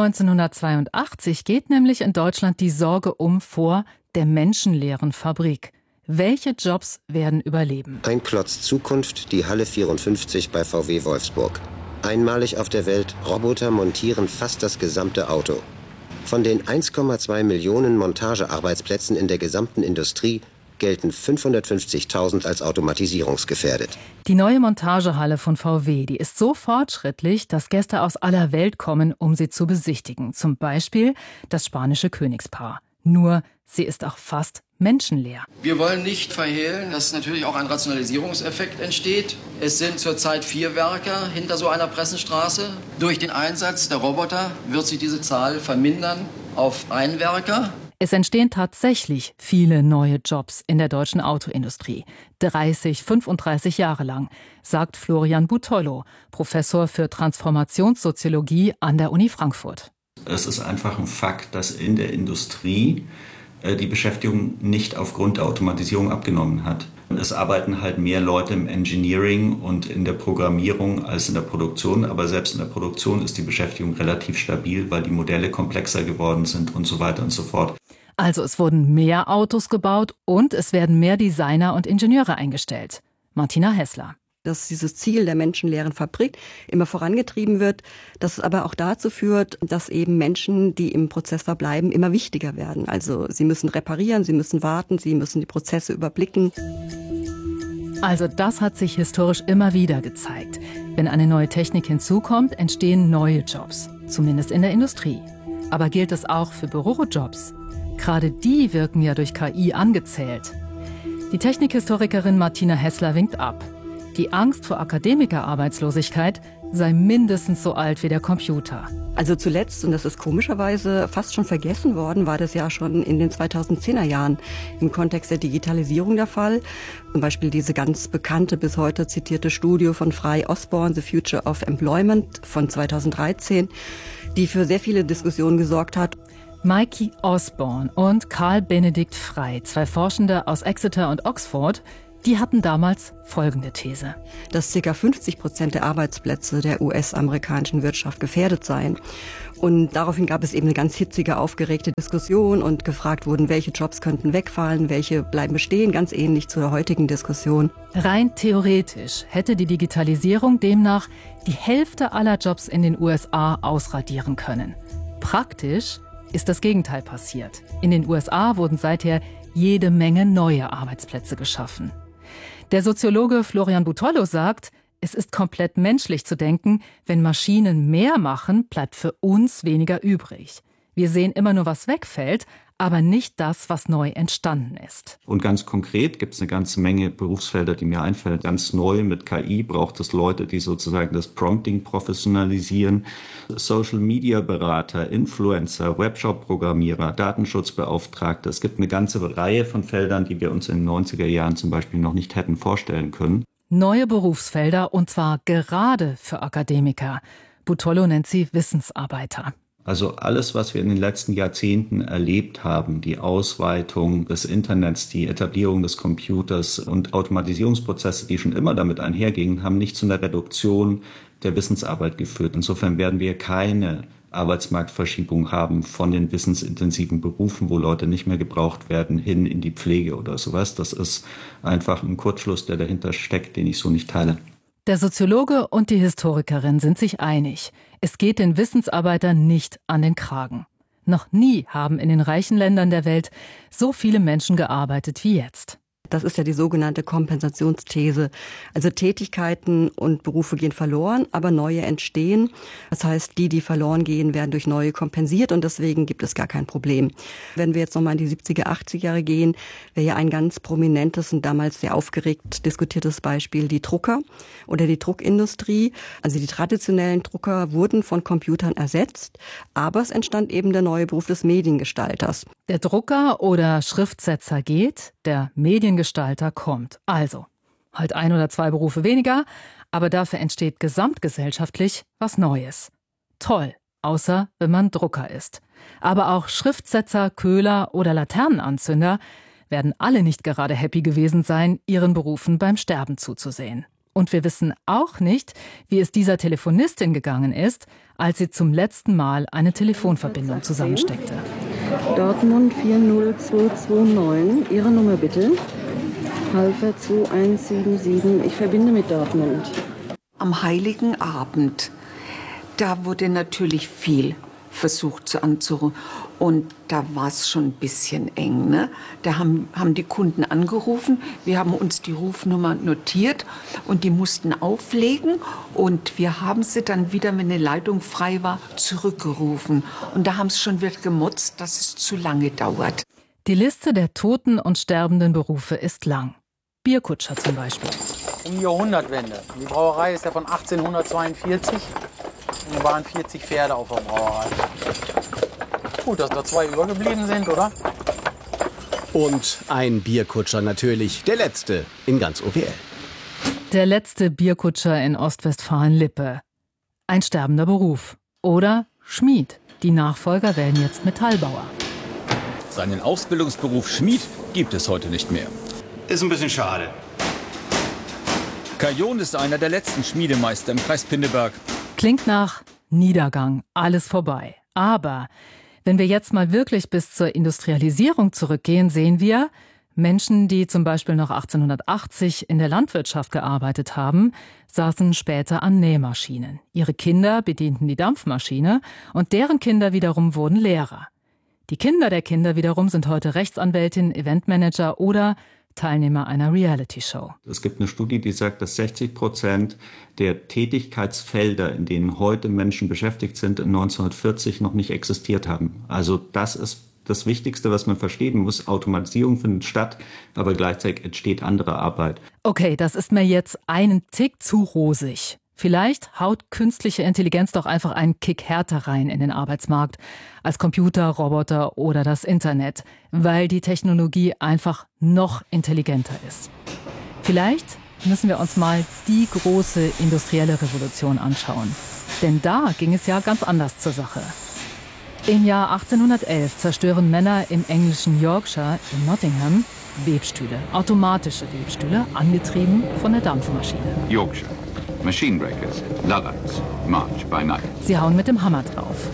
Speaker 13: 1982 geht nämlich in Deutschland die Sorge vor der menschenleeren Fabrik. Welche Jobs werden überleben?
Speaker 19: Ein Klotz Zukunft, die Halle 54 bei VW Wolfsburg. Einmalig auf der Welt, Roboter montieren fast das gesamte Auto. Von den 1,2 Millionen Montagearbeitsplätzen in der gesamten Industrie gelten 550.000 als automatisierungsgefährdet.
Speaker 13: Die neue Montagehalle von VW, die ist so fortschrittlich, dass Gäste aus aller Welt kommen, um sie zu besichtigen. Zum Beispiel das spanische Königspaar. Nur, sie ist auch fast menschenleer.
Speaker 20: Wir wollen nicht verhehlen, dass natürlich auch ein Rationalisierungseffekt entsteht. Es sind zurzeit 4 Werker hinter so einer Pressenstraße. Durch den Einsatz der Roboter wird sich diese Zahl vermindern auf 1 Werker.
Speaker 13: Es entstehen tatsächlich viele neue Jobs in der deutschen Autoindustrie. 30, 35 Jahre lang, sagt Florian Butollo, Professor für Transformationssoziologie an der Uni Frankfurt.
Speaker 21: Es ist einfach ein Fakt, dass in der Industrie die Beschäftigung nicht aufgrund der Automatisierung abgenommen hat. Es arbeiten halt mehr Leute im Engineering und in der Programmierung als in der Produktion, aber selbst in der Produktion ist die Beschäftigung relativ stabil, weil die Modelle komplexer geworden sind und so weiter und so fort.
Speaker 13: Also es wurden mehr Autos gebaut und es werden mehr Designer und Ingenieure eingestellt. Martina Hessler.
Speaker 15: dass dieses Ziel der menschenleeren Fabrik immer vorangetrieben wird, dass es aber auch dazu führt, dass eben Menschen, die im Prozess verbleiben, immer wichtiger werden. Also sie müssen reparieren, sie müssen warten, sie müssen die Prozesse überblicken.
Speaker 13: Also das hat sich historisch immer wieder gezeigt. Wenn eine neue Technik hinzukommt, entstehen neue Jobs, zumindest in der Industrie. Aber gilt es auch für Bürojobs? Gerade die wirken ja durch KI angezählt. Die Technikhistorikerin Martina Hessler winkt ab. Die Angst vor Akademikerarbeitslosigkeit sei mindestens so alt wie der Computer.
Speaker 15: Also zuletzt, und das ist komischerweise fast schon vergessen worden, war das ja schon in den 2010er Jahren im Kontext der Digitalisierung der Fall. Zum Beispiel diese ganz bekannte, bis heute zitierte Studie von Frey Osborne, The Future of Employment von 2013, die für sehr viele Diskussionen gesorgt hat.
Speaker 13: Mikey Osborne und Karl Benedikt Frey, zwei Forschende aus Exeter und Oxford, die hatten damals folgende These.
Speaker 15: Dass ca. 50% der Arbeitsplätze der US-amerikanischen Wirtschaft gefährdet seien. Und daraufhin gab es eben eine ganz hitzige, aufgeregte Diskussion und gefragt wurden, welche Jobs könnten wegfallen, welche bleiben bestehen, ganz ähnlich zur heutigen Diskussion.
Speaker 13: Rein theoretisch hätte die Digitalisierung demnach die Hälfte aller Jobs in den USA ausradieren können. Praktisch ist das Gegenteil passiert. In den USA wurden seither jede Menge neue Arbeitsplätze geschaffen. Der Soziologe Florian Butollo sagt, es ist komplett menschlich zu denken, wenn Maschinen mehr machen, bleibt für uns weniger übrig. Wir sehen immer nur, was wegfällt, aber nicht das, was neu entstanden ist.
Speaker 21: Und ganz konkret gibt es eine ganze Menge Berufsfelder, die mir einfallen. Ganz neu mit KI braucht es Leute, die sozusagen das Prompting professionalisieren. Social-Media-Berater, Influencer, Webshop-Programmierer, Datenschutzbeauftragte. Es gibt eine ganze Reihe von Feldern, die wir uns in den 90er Jahren zum Beispiel noch nicht hätten vorstellen können.
Speaker 13: Neue Berufsfelder, und zwar gerade für Akademiker. Butollo nennt sie Wissensarbeiter.
Speaker 21: Also alles, was wir in den letzten Jahrzehnten erlebt haben, die Ausweitung des Internets, die Etablierung des Computers und Automatisierungsprozesse, die schon immer damit einhergingen, haben nicht zu einer Reduktion der Wissensarbeit geführt. Insofern werden wir keine Arbeitsmarktverschiebung haben von den wissensintensiven Berufen, wo Leute nicht mehr gebraucht werden, hin in die Pflege oder sowas. Das ist einfach ein Kurzschluss, der dahinter steckt, den ich so nicht teile.
Speaker 13: Der Soziologe und die Historikerin sind sich einig. Es geht den Wissensarbeitern nicht an den Kragen. Noch nie haben in den reichen Ländern der Welt so viele Menschen gearbeitet wie jetzt.
Speaker 15: Das ist ja die sogenannte Kompensationsthese. Also Tätigkeiten und Berufe gehen verloren, aber neue entstehen. Das heißt, die verloren gehen, werden durch neue kompensiert und deswegen gibt es gar kein Problem. Wenn wir jetzt nochmal in die 70er, 80er Jahre gehen, wäre ja ein ganz prominentes und damals sehr aufgeregt diskutiertes Beispiel die Drucker oder die Druckindustrie. Also die traditionellen Drucker wurden von Computern ersetzt, aber es entstand eben der neue Beruf des Mediengestalters.
Speaker 13: Der Drucker oder Schriftsetzer geht, der Mediengestalter kommt. Also, halt 1 oder 2 Berufe weniger, aber dafür entsteht gesamtgesellschaftlich was Neues. Toll, außer wenn man Drucker ist. Aber auch Schriftsetzer, Köhler oder Laternenanzünder werden alle nicht gerade happy gewesen sein, ihren Berufen beim Sterben zuzusehen. Und wir wissen auch nicht, wie es dieser Telefonistin gegangen ist, als sie zum letzten Mal eine Telefonverbindung zusammensteckte.
Speaker 1: Dortmund 40229. Ihre Nummer bitte. Halfer 2177. Ich verbinde mit Dortmund.
Speaker 22: Am Heiligen Abend, da wurde natürlich viel versucht anzurufen. Und da war es schon ein bisschen eng. Ne? Da haben die Kunden angerufen. Wir haben uns die Rufnummer notiert und die mussten auflegen. Und wir haben sie dann wieder, wenn eine Leitung frei war, zurückgerufen. Und da haben sie schon wieder gemotzt, dass es zu lange dauert.
Speaker 13: Die Liste der toten und sterbenden Berufe ist lang. Bierkutscher zum Beispiel.
Speaker 23: Um die Jahrhundertwende. Die Brauerei ist ja von 1842. Und da waren 40 Pferde auf der Brauerei. Gut, dass da 2 übergeblieben sind, oder?
Speaker 24: Und ein Bierkutscher natürlich, der letzte in ganz OWL.
Speaker 13: Der letzte Bierkutscher in Ostwestfalen-Lippe. Ein sterbender Beruf. Oder Schmied. Die Nachfolger werden jetzt Metallbauer.
Speaker 25: Seinen Ausbildungsberuf Schmied gibt es heute nicht mehr.
Speaker 26: Ist ein bisschen schade.
Speaker 25: Kajon ist einer der letzten Schmiedemeister im Kreis Pinneberg.
Speaker 13: Klingt nach Niedergang, alles vorbei. Aber wenn wir jetzt mal wirklich bis zur Industrialisierung zurückgehen, sehen wir, Menschen, die zum Beispiel noch 1880 in der Landwirtschaft gearbeitet haben, saßen später an Nähmaschinen. Ihre Kinder bedienten die Dampfmaschine und deren Kinder wiederum wurden Lehrer. Die Kinder der Kinder wiederum sind heute Rechtsanwältin, Eventmanager oder Teilnehmer einer Reality-Show.
Speaker 21: Es gibt eine Studie, die sagt, dass 60% der Tätigkeitsfelder, in denen heute Menschen beschäftigt sind, 1940 noch nicht existiert haben. Also das ist das Wichtigste, was man verstehen muss. Automatisierung findet statt, aber gleichzeitig entsteht andere Arbeit.
Speaker 13: Okay, das ist mir jetzt einen Tick zu rosig. Vielleicht haut künstliche Intelligenz doch einfach einen Kick härter rein in den Arbeitsmarkt als Computer, Roboter oder das Internet, weil die Technologie einfach noch intelligenter ist. Vielleicht müssen wir uns mal die große industrielle Revolution anschauen. Denn da ging es ja ganz anders zur Sache. Im Jahr 1811 zerstören Männer im englischen Yorkshire in Nottingham Webstühle, automatische Webstühle, angetrieben von der Dampfmaschine.
Speaker 3: Yorkshire. Machine breakers, Luddites, march by night.
Speaker 13: Sie hauen mit dem Hammer drauf.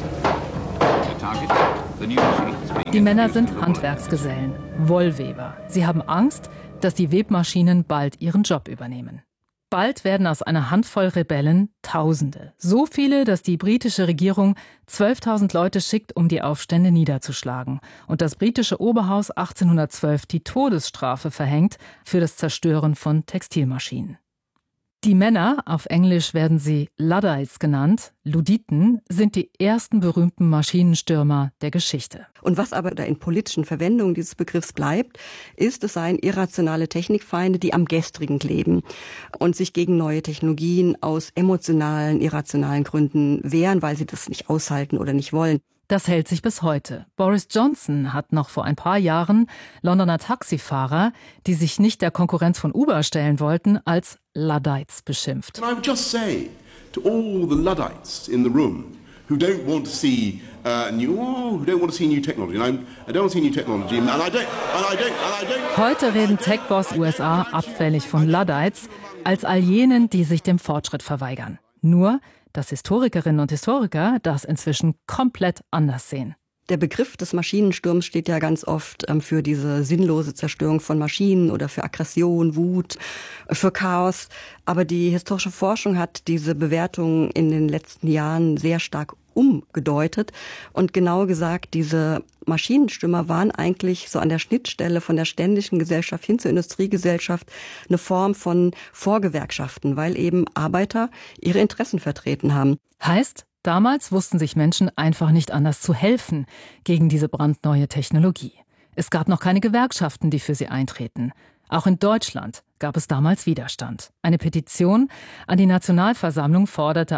Speaker 13: Die Männer sind Handwerksgesellen, Wollweber. Sie haben Angst, dass die Webmaschinen bald ihren Job übernehmen. Bald werden aus einer Handvoll Rebellen Tausende. So viele, dass die britische Regierung 12.000 Leute schickt, um die Aufstände niederzuschlagen. Und das britische Oberhaus 1812 die Todesstrafe verhängt für das Zerstören von Textilmaschinen. Die Männer, auf Englisch werden sie Luddites genannt, Luditen, sind die ersten berühmten Maschinenstürmer der Geschichte.
Speaker 15: Und was aber da in politischen Verwendungen dieses Begriffs bleibt, ist, es seien irrationale Technikfeinde, die am Gestrigen kleben und sich gegen neue Technologien aus emotionalen, irrationalen Gründen wehren, weil sie das nicht aushalten oder nicht wollen.
Speaker 13: Das hält sich bis heute. Boris Johnson hat noch vor ein paar Jahren Londoner Taxifahrer, die sich nicht der Konkurrenz von Uber stellen wollten, als Luddites beschimpft.
Speaker 5: And I would just say to all the Luddites in the room who don't want to see new technology. And I don't want to see new technology. And I don't.
Speaker 13: Heute reden Tech-Boss USA abfällig von Luddites als all jenen, die sich dem Fortschritt verweigern. Nur, dass Historikerinnen und Historiker das inzwischen komplett anders sehen.
Speaker 15: Der Begriff des Maschinensturms steht ja ganz oft für diese sinnlose Zerstörung von Maschinen oder für Aggression, Wut, für Chaos. Aber die historische Forschung hat diese Bewertung in den letzten Jahren sehr stark umgedeutet. Und genauer gesagt, diese Maschinenstürmer waren eigentlich so an der Schnittstelle von der ständischen Gesellschaft hin zur Industriegesellschaft eine Form von Vorgewerkschaften, weil eben Arbeiter ihre Interessen vertreten haben.
Speaker 13: Heißt, damals wussten sich Menschen einfach nicht anders zu helfen gegen diese brandneue Technologie. Es gab noch keine Gewerkschaften, die für sie eintreten. Auch in Deutschland gab es damals Widerstand. Eine Petition an die Nationalversammlung forderte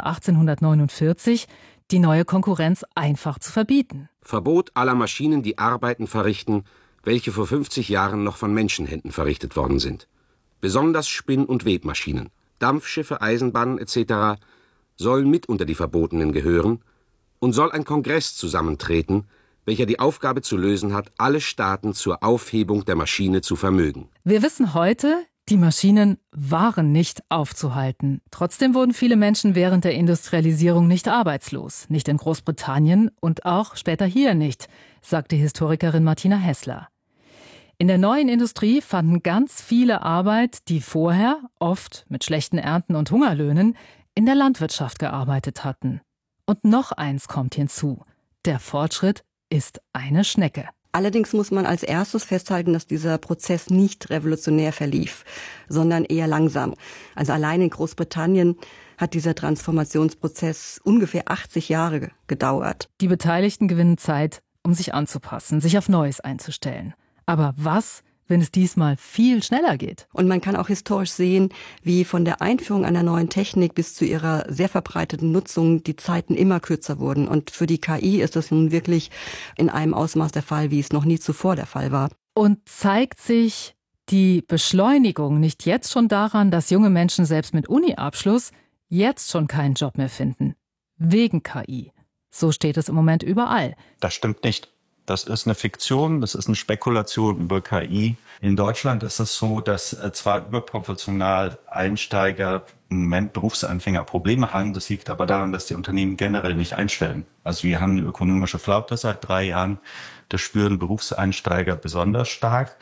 Speaker 13: 1849, die neue Konkurrenz einfach zu verbieten.
Speaker 6: Verbot aller Maschinen, die Arbeiten verrichten, welche vor 50 Jahren noch von Menschenhänden verrichtet worden sind. Besonders Spinn- und Webmaschinen, Dampfschiffe, Eisenbahnen etc. sollen mit unter die Verbotenen gehören und soll ein Kongress zusammentreten, welcher die Aufgabe zu lösen hat, alle Staaten zur Aufhebung der Maschine zu vermögen.
Speaker 13: Wir wissen heute, die Maschinen waren nicht aufzuhalten. Trotzdem wurden viele Menschen während der Industrialisierung nicht arbeitslos. Nicht in Großbritannien und auch später hier nicht, sagt die Historikerin Martina Hessler. In der neuen Industrie fanden ganz viele Arbeit, die vorher, oft mit schlechten Ernten und Hungerlöhnen, in der Landwirtschaft gearbeitet hatten. Und noch eins kommt hinzu. Der Fortschritt ist eine Schnecke.
Speaker 15: Allerdings muss man als erstes festhalten, dass dieser Prozess nicht revolutionär verlief, sondern eher langsam. Also allein in Großbritannien hat dieser Transformationsprozess ungefähr 80 Jahre gedauert.
Speaker 13: Die Beteiligten gewinnen Zeit, um sich anzupassen, sich auf Neues einzustellen. Aber was, wenn es diesmal viel schneller geht?
Speaker 15: Und man kann auch historisch sehen, wie von der Einführung einer neuen Technik bis zu ihrer sehr verbreiteten Nutzung die Zeiten immer kürzer wurden. Und für die KI ist das nun wirklich in einem Ausmaß der Fall, wie es noch nie zuvor der Fall war.
Speaker 13: Und zeigt sich die Beschleunigung nicht jetzt schon daran, dass junge Menschen selbst mit Uni-Abschluss jetzt schon keinen Job mehr finden? Wegen KI. So steht es im Moment überall.
Speaker 21: Das stimmt nicht. Das ist eine Fiktion, das ist eine Spekulation über KI. In Deutschland ist es so, dass zwar überproportional Einsteiger, im Moment Berufsanfänger Probleme haben. Das liegt aber daran, dass die Unternehmen generell nicht einstellen. Also wir haben eine ökonomische Flaute seit 3 Jahren. Das spüren Berufseinsteiger besonders stark.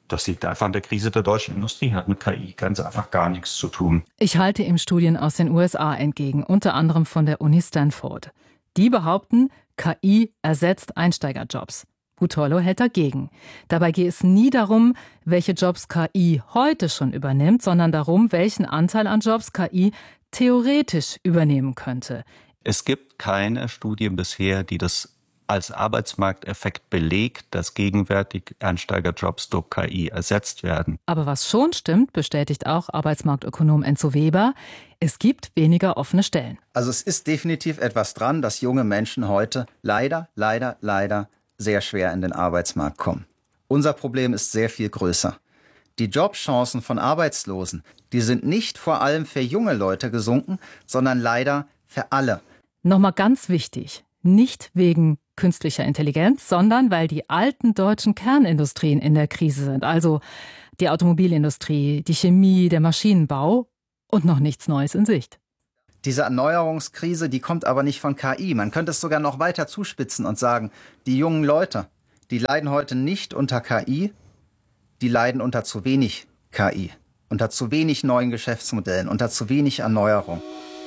Speaker 2: Das liegt einfach an der Krise der deutschen Industrie, hat mit KI ganz einfach gar nichts zu tun.
Speaker 13: Ich halte ihm Studien aus den USA entgegen, unter anderem von der Uni Stanford. Die behaupten, KI ersetzt Einsteigerjobs. Butollo hält dagegen. Dabei gehe es nie darum, welche Jobs KI heute schon übernimmt, sondern darum, welchen Anteil an Jobs KI theoretisch übernehmen könnte.
Speaker 2: Es gibt keine Studie bisher, die das als Arbeitsmarkteffekt belegt, dass gegenwärtig Einsteigerjobs durch KI ersetzt werden.
Speaker 13: Aber was schon stimmt, bestätigt auch Arbeitsmarktökonom Enzo Weber, es gibt weniger offene Stellen.
Speaker 14: Also es ist definitiv etwas dran, dass junge Menschen heute leider sehr schwer in den Arbeitsmarkt kommen. Unser Problem ist sehr viel größer. Die Jobchancen von Arbeitslosen, die sind nicht vor allem für junge Leute gesunken, sondern leider für alle.
Speaker 13: Nochmal ganz wichtig, nicht wegen künstlicher Intelligenz, sondern weil die alten deutschen Kernindustrien in der Krise sind. Also die Automobilindustrie, die Chemie, der Maschinenbau und noch nichts Neues in Sicht.
Speaker 14: Diese Erneuerungskrise, die kommt aber nicht von KI. Man könnte es sogar noch weiter zuspitzen und sagen, die jungen Leute, die leiden heute nicht unter KI, die leiden unter zu wenig KI, unter zu wenig neuen Geschäftsmodellen, unter zu wenig Erneuerung.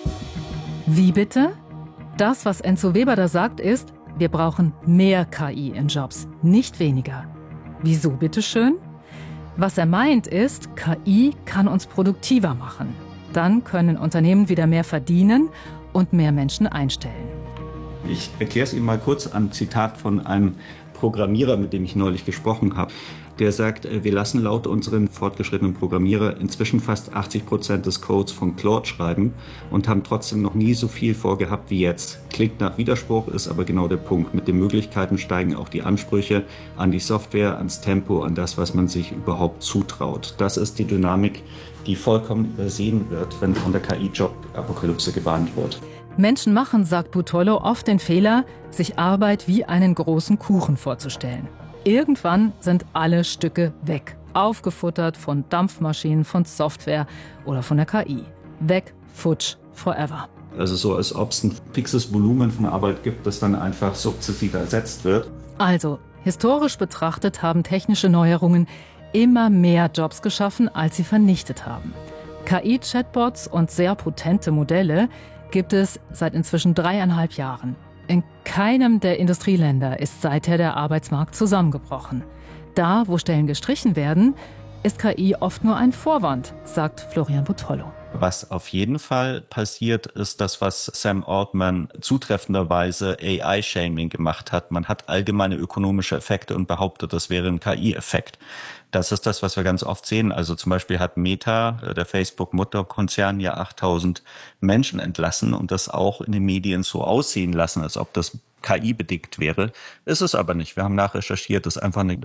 Speaker 13: Wie bitte? Das, was Enzo Weber da sagt, ist, wir brauchen mehr KI in Jobs, nicht weniger. Wieso bitteschön? Was er meint ist, KI kann uns produktiver machen. Dann können Unternehmen wieder mehr verdienen und mehr Menschen einstellen.
Speaker 2: Ich erkläre es Ihnen mal kurz an Zitat von einem Programmierer, mit dem ich neulich gesprochen habe. Der sagt, wir lassen laut unseren fortgeschrittenen Programmierer inzwischen fast 80% des Codes von Claude schreiben und haben trotzdem noch nie so viel vorgehabt wie jetzt. Klingt nach Widerspruch, ist aber genau der Punkt. Mit den Möglichkeiten steigen auch die Ansprüche an die Software, ans Tempo, an das, was man sich überhaupt zutraut. Das ist die Dynamik, die vollkommen übersehen wird, wenn von der KI-Job-Apokalypse gewarnt wird.
Speaker 13: Menschen machen, sagt Butollo, oft den Fehler, sich Arbeit wie einen großen Kuchen vorzustellen. Irgendwann sind alle Stücke weg, aufgefuttert von Dampfmaschinen, von Software oder von der KI. Weg, futsch, forever.
Speaker 2: Also so, als ob es ein fixes Volumen von Arbeit gibt, das dann einfach sukzessive ersetzt wird.
Speaker 13: Also, historisch betrachtet haben technische Neuerungen immer mehr Jobs geschaffen, als sie vernichtet haben. KI-Chatbots und sehr potente Modelle gibt es seit inzwischen 3,5 Jahren. In keinem der Industrieländer ist seither der Arbeitsmarkt zusammengebrochen. Da, wo Stellen gestrichen werden, ist KI oft nur ein Vorwand, sagt Florian Butollo.
Speaker 2: Was auf jeden Fall passiert, ist das, was Sam Altman zutreffenderweise AI-Shaming gemacht hat. Man hat allgemeine ökonomische Effekte und behauptet, das wäre ein KI-Effekt. Das ist das, was wir ganz oft sehen. Also zum Beispiel hat Meta, der Facebook-Mutterkonzern, ja 8000 Menschen entlassen und das auch in den Medien so aussehen lassen, als ob das KI-bedingt wäre. Ist es aber nicht. Wir haben nachrecherchiert, das ist einfach eine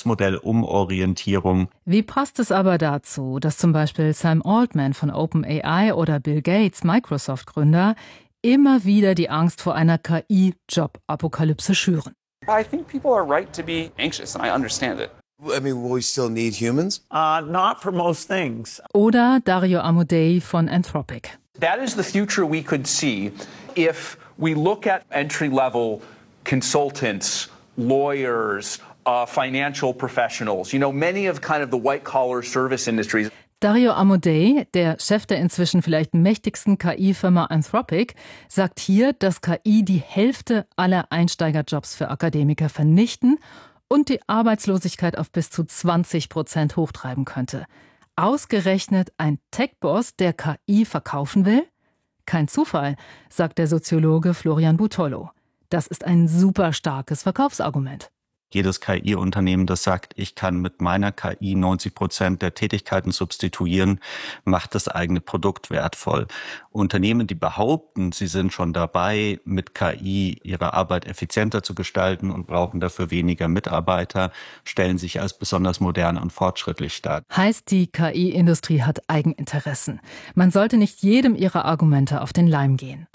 Speaker 2: Geschäftsmodellumorientierung.
Speaker 13: Wie passt es aber dazu, dass zum Beispiel Sam Altman von OpenAI oder Bill Gates, Microsoft-Gründer, immer wieder die Angst vor einer KI-Job-Apokalypse schüren?
Speaker 7: I think people are right to be anxious, and I understand it.
Speaker 8: I mean, will we still need humans? Not for most things.
Speaker 13: Oder Dario Amodei von Anthropic.
Speaker 7: That is the future we could see if we look at entry-level consultants, lawyers, financial professionals, many of kind of the white-collar service industries.
Speaker 13: Dario Amodei, der Chef der inzwischen vielleicht mächtigsten KI-Firma Anthropic, sagt hier, dass KI die Hälfte aller Einsteigerjobs für Akademiker vernichten und die Arbeitslosigkeit auf bis zu 20% hochtreiben könnte. Ausgerechnet ein Tech-Boss, der KI verkaufen will? Kein Zufall, sagt der Soziologe Florian Butollo. Das ist ein super starkes Verkaufsargument.
Speaker 2: Jedes KI-Unternehmen, das sagt, ich kann mit meiner KI 90% der Tätigkeiten substituieren, macht das eigene Produkt wertvoll. Unternehmen, die behaupten, sie sind schon dabei, mit KI ihre Arbeit effizienter zu gestalten und brauchen dafür weniger Mitarbeiter, stellen sich als besonders modern und fortschrittlich dar.
Speaker 13: Heißt, die KI-Industrie hat Eigeninteressen. Man sollte nicht jedem ihrer Argumente auf den Leim gehen.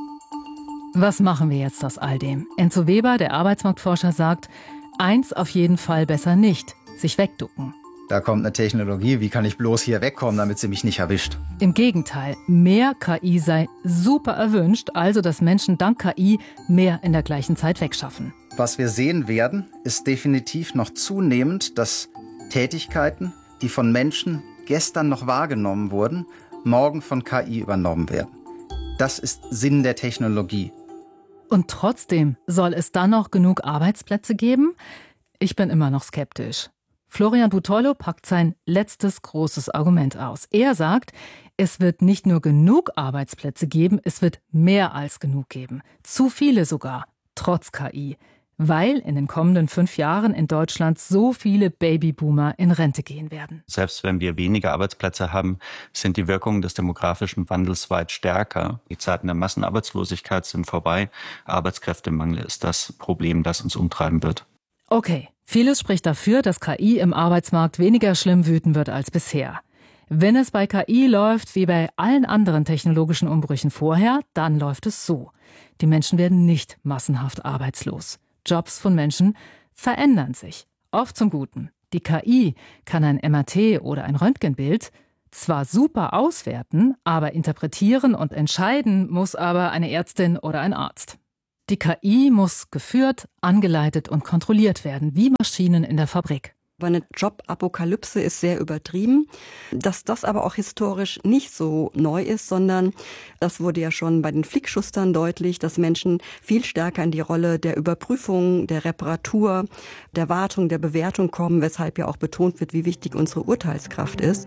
Speaker 13: Was machen wir jetzt aus all dem? Enzo Weber, der Arbeitsmarktforscher, sagt, eins auf jeden Fall besser nicht, sich wegducken.
Speaker 14: Da kommt eine Technologie, wie kann ich bloß hier wegkommen, damit sie mich nicht erwischt?
Speaker 13: Im Gegenteil, mehr KI sei super erwünscht, also dass Menschen dank KI mehr in der gleichen Zeit wegschaffen.
Speaker 14: Was wir sehen werden, ist definitiv noch zunehmend, dass Tätigkeiten, die von Menschen gestern noch wahrgenommen wurden, morgen von KI übernommen werden. Das ist Sinn der Technologie.
Speaker 13: Und trotzdem soll es dann noch genug Arbeitsplätze geben? Ich bin immer noch skeptisch. Florian Butollo packt sein letztes großes Argument aus. Er sagt, es wird nicht nur genug Arbeitsplätze geben, es wird mehr als genug geben. Zu viele sogar, trotz KI. Weil in den kommenden 5 Jahren in Deutschland so viele Babyboomer in Rente gehen werden.
Speaker 2: Selbst wenn wir weniger Arbeitsplätze haben, sind die Wirkungen des demografischen Wandels weit stärker. Die Zeiten der Massenarbeitslosigkeit sind vorbei. Arbeitskräftemangel ist das Problem, das uns umtreiben wird.
Speaker 13: Okay, vieles spricht dafür, dass KI im Arbeitsmarkt weniger schlimm wüten wird als bisher. Wenn es bei KI läuft wie bei allen anderen technologischen Umbrüchen vorher, dann läuft es so. Die Menschen werden nicht massenhaft arbeitslos. Jobs von Menschen verändern sich, oft zum Guten. Die KI kann ein MRT oder ein Röntgenbild zwar super auswerten, aber interpretieren und entscheiden muss aber eine Ärztin oder ein Arzt. Die KI muss geführt, angeleitet und kontrolliert werden, wie Maschinen in der Fabrik.
Speaker 15: Eine Jobapokalypse ist sehr übertrieben. Dass das aber auch historisch nicht so neu ist, sondern das wurde ja schon bei den Flickschustern deutlich, dass Menschen viel stärker in die Rolle der Überprüfung, der Reparatur, der Wartung, der Bewertung kommen, weshalb ja auch betont wird, wie wichtig unsere Urteilskraft ist.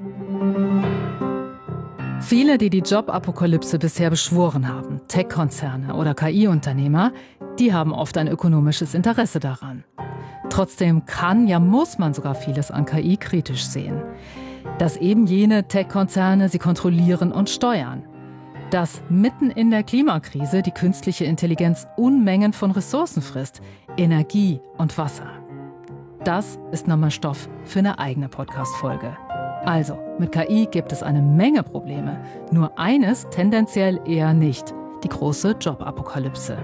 Speaker 13: Viele, die die Jobapokalypse bisher beschworen haben, Tech-Konzerne oder KI-Unternehmer, die haben oft ein ökonomisches Interesse daran. Trotzdem kann, ja muss man sogar vieles an KI kritisch sehen. Dass eben jene Tech-Konzerne sie kontrollieren und steuern. Dass mitten in der Klimakrise die künstliche Intelligenz Unmengen von Ressourcen frisst, Energie und Wasser. Das ist nochmal Stoff für eine eigene Podcast-Folge. Also, mit KI gibt es eine Menge Probleme. Nur eines tendenziell eher nicht: die große Jobapokalypse.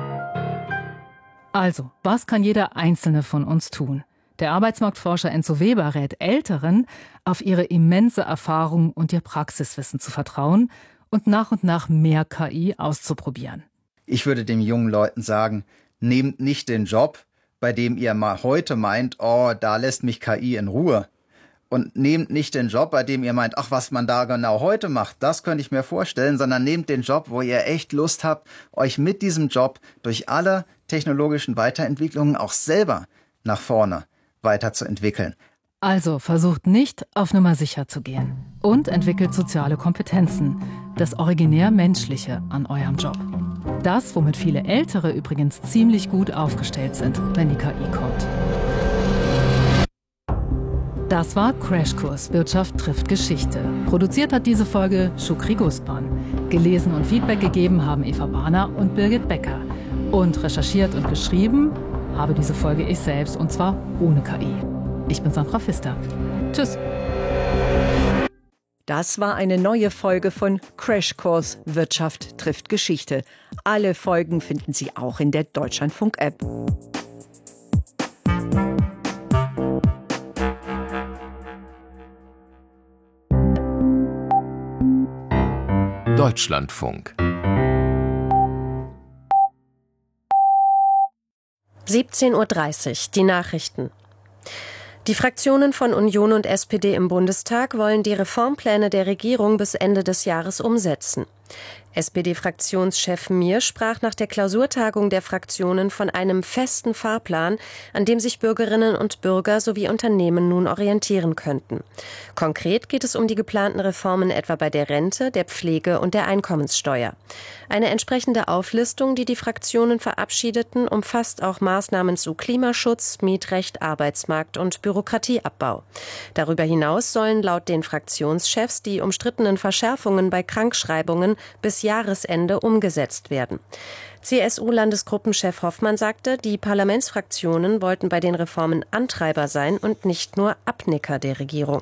Speaker 13: Also, was kann jeder Einzelne von uns tun? Der Arbeitsmarktforscher Enzo Weber rät Älteren, auf ihre immense Erfahrung und ihr Praxiswissen zu vertrauen und nach mehr KI auszuprobieren.
Speaker 14: Ich würde den jungen Leuten sagen, nehmt nicht den Job, bei dem ihr mal heute meint, oh, da lässt mich KI in Ruhe. Und nehmt nicht den Job, bei dem ihr meint, ach, was man da genau heute macht, das könnte ich mir vorstellen, sondern nehmt den Job, wo ihr echt Lust habt, euch mit diesem Job durch alle technologischen Weiterentwicklungen auch selber nach vorne weiterzuentwickeln.
Speaker 13: Also versucht nicht, auf Nummer sicher zu gehen und entwickelt soziale Kompetenzen, das originär Menschliche an eurem Job. Das, womit viele Ältere übrigens ziemlich gut aufgestellt sind, wenn die KI kommt. Das war Crashkurs Wirtschaft trifft Geschichte. Produziert hat diese Folge Shukri Gustman. Gelesen und Feedback gegeben haben Eva Bahner und Birgit Becker. Und recherchiert und geschrieben habe diese Folge ich selbst, und zwar ohne KI. Ich bin Sandra Pfister. Tschüss.
Speaker 4: Das war eine neue Folge von Crashkurs Wirtschaft trifft Geschichte. Alle Folgen finden Sie auch in der Deutschlandfunk-App.
Speaker 9: Deutschlandfunk.
Speaker 10: 17:30 Uhr, die Nachrichten. Die Fraktionen von Union und SPD im Bundestag wollen die Reformpläne der Regierung bis Ende des Jahres umsetzen. SPD-Fraktionschef Mier sprach nach der Klausurtagung der Fraktionen von einem festen Fahrplan, an dem sich Bürgerinnen und Bürger sowie Unternehmen nun orientieren könnten. Konkret geht es um die geplanten Reformen etwa bei der Rente, der Pflege und der Einkommenssteuer. Eine entsprechende Auflistung, die die Fraktionen verabschiedeten, umfasst auch Maßnahmen zu Klimaschutz, Mietrecht, Arbeitsmarkt und Bürokratieabbau. Darüber hinaus sollen laut den Fraktionschefs die umstrittenen Verschärfungen bei Krankschreibungen bis Jahresende umgesetzt werden. CSU-Landesgruppenchef Hoffmann sagte, die Parlamentsfraktionen wollten bei den Reformen Antreiber sein und nicht nur Abnicker der Regierung.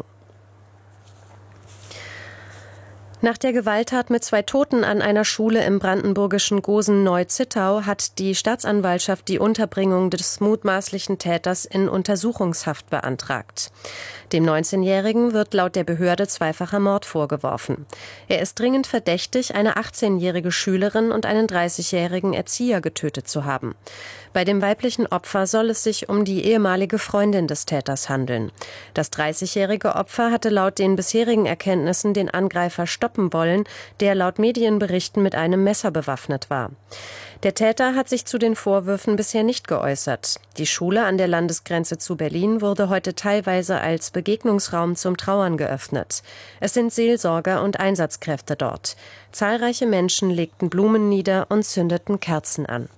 Speaker 10: Nach der Gewalttat mit 2 Toten an einer Schule im brandenburgischen Gosen-Neu-Zittau hat die Staatsanwaltschaft die Unterbringung des mutmaßlichen Täters in Untersuchungshaft beantragt. Dem 19-Jährigen wird laut der Behörde zweifacher Mord vorgeworfen. Er ist dringend verdächtig, eine 18-jährige Schülerin und einen 30-jährigen Erzieher getötet zu haben. Bei dem weiblichen Opfer soll es sich um die ehemalige Freundin des Täters handeln. Das 30-jährige Opfer hatte laut den bisherigen Erkenntnissen den Angreifer stoppen wollen, der laut Medienberichten mit einem Messer bewaffnet war. Der Täter hat sich zu den Vorwürfen bisher nicht geäußert. Die Schule an der Landesgrenze zu Berlin wurde heute teilweise als Begegnungsraum zum Trauern geöffnet. Es sind Seelsorger und Einsatzkräfte dort. Zahlreiche Menschen legten Blumen nieder und zündeten Kerzen an.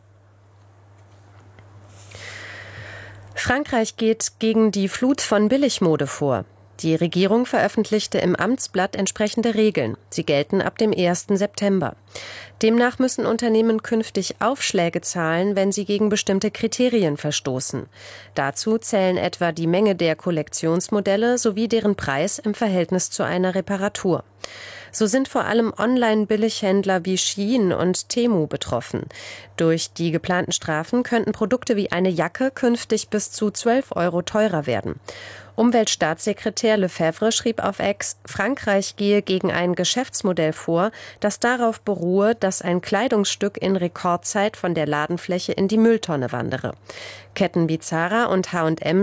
Speaker 10: Frankreich geht gegen die Flut von Billigmode vor. Die Regierung veröffentlichte im Amtsblatt entsprechende Regeln. Sie gelten ab dem 1. September. Demnach müssen Unternehmen künftig Aufschläge zahlen, wenn sie gegen bestimmte Kriterien verstoßen. Dazu zählen etwa die Menge der Kollektionsmodelle sowie deren Preis im Verhältnis zu einer Reparatur. So sind vor allem Online-Billighändler wie Shein und Temu betroffen. Durch die geplanten Strafen könnten Produkte wie eine Jacke künftig bis zu 12 € teurer werden. Umweltstaatssekretär Lefebvre schrieb auf X, Frankreich gehe gegen ein Geschäftsmodell vor, das darauf beruhe, dass ein Kleidungsstück in Rekordzeit von der Ladenfläche in die Mülltonne wandere. Ketten wie Zara und H&M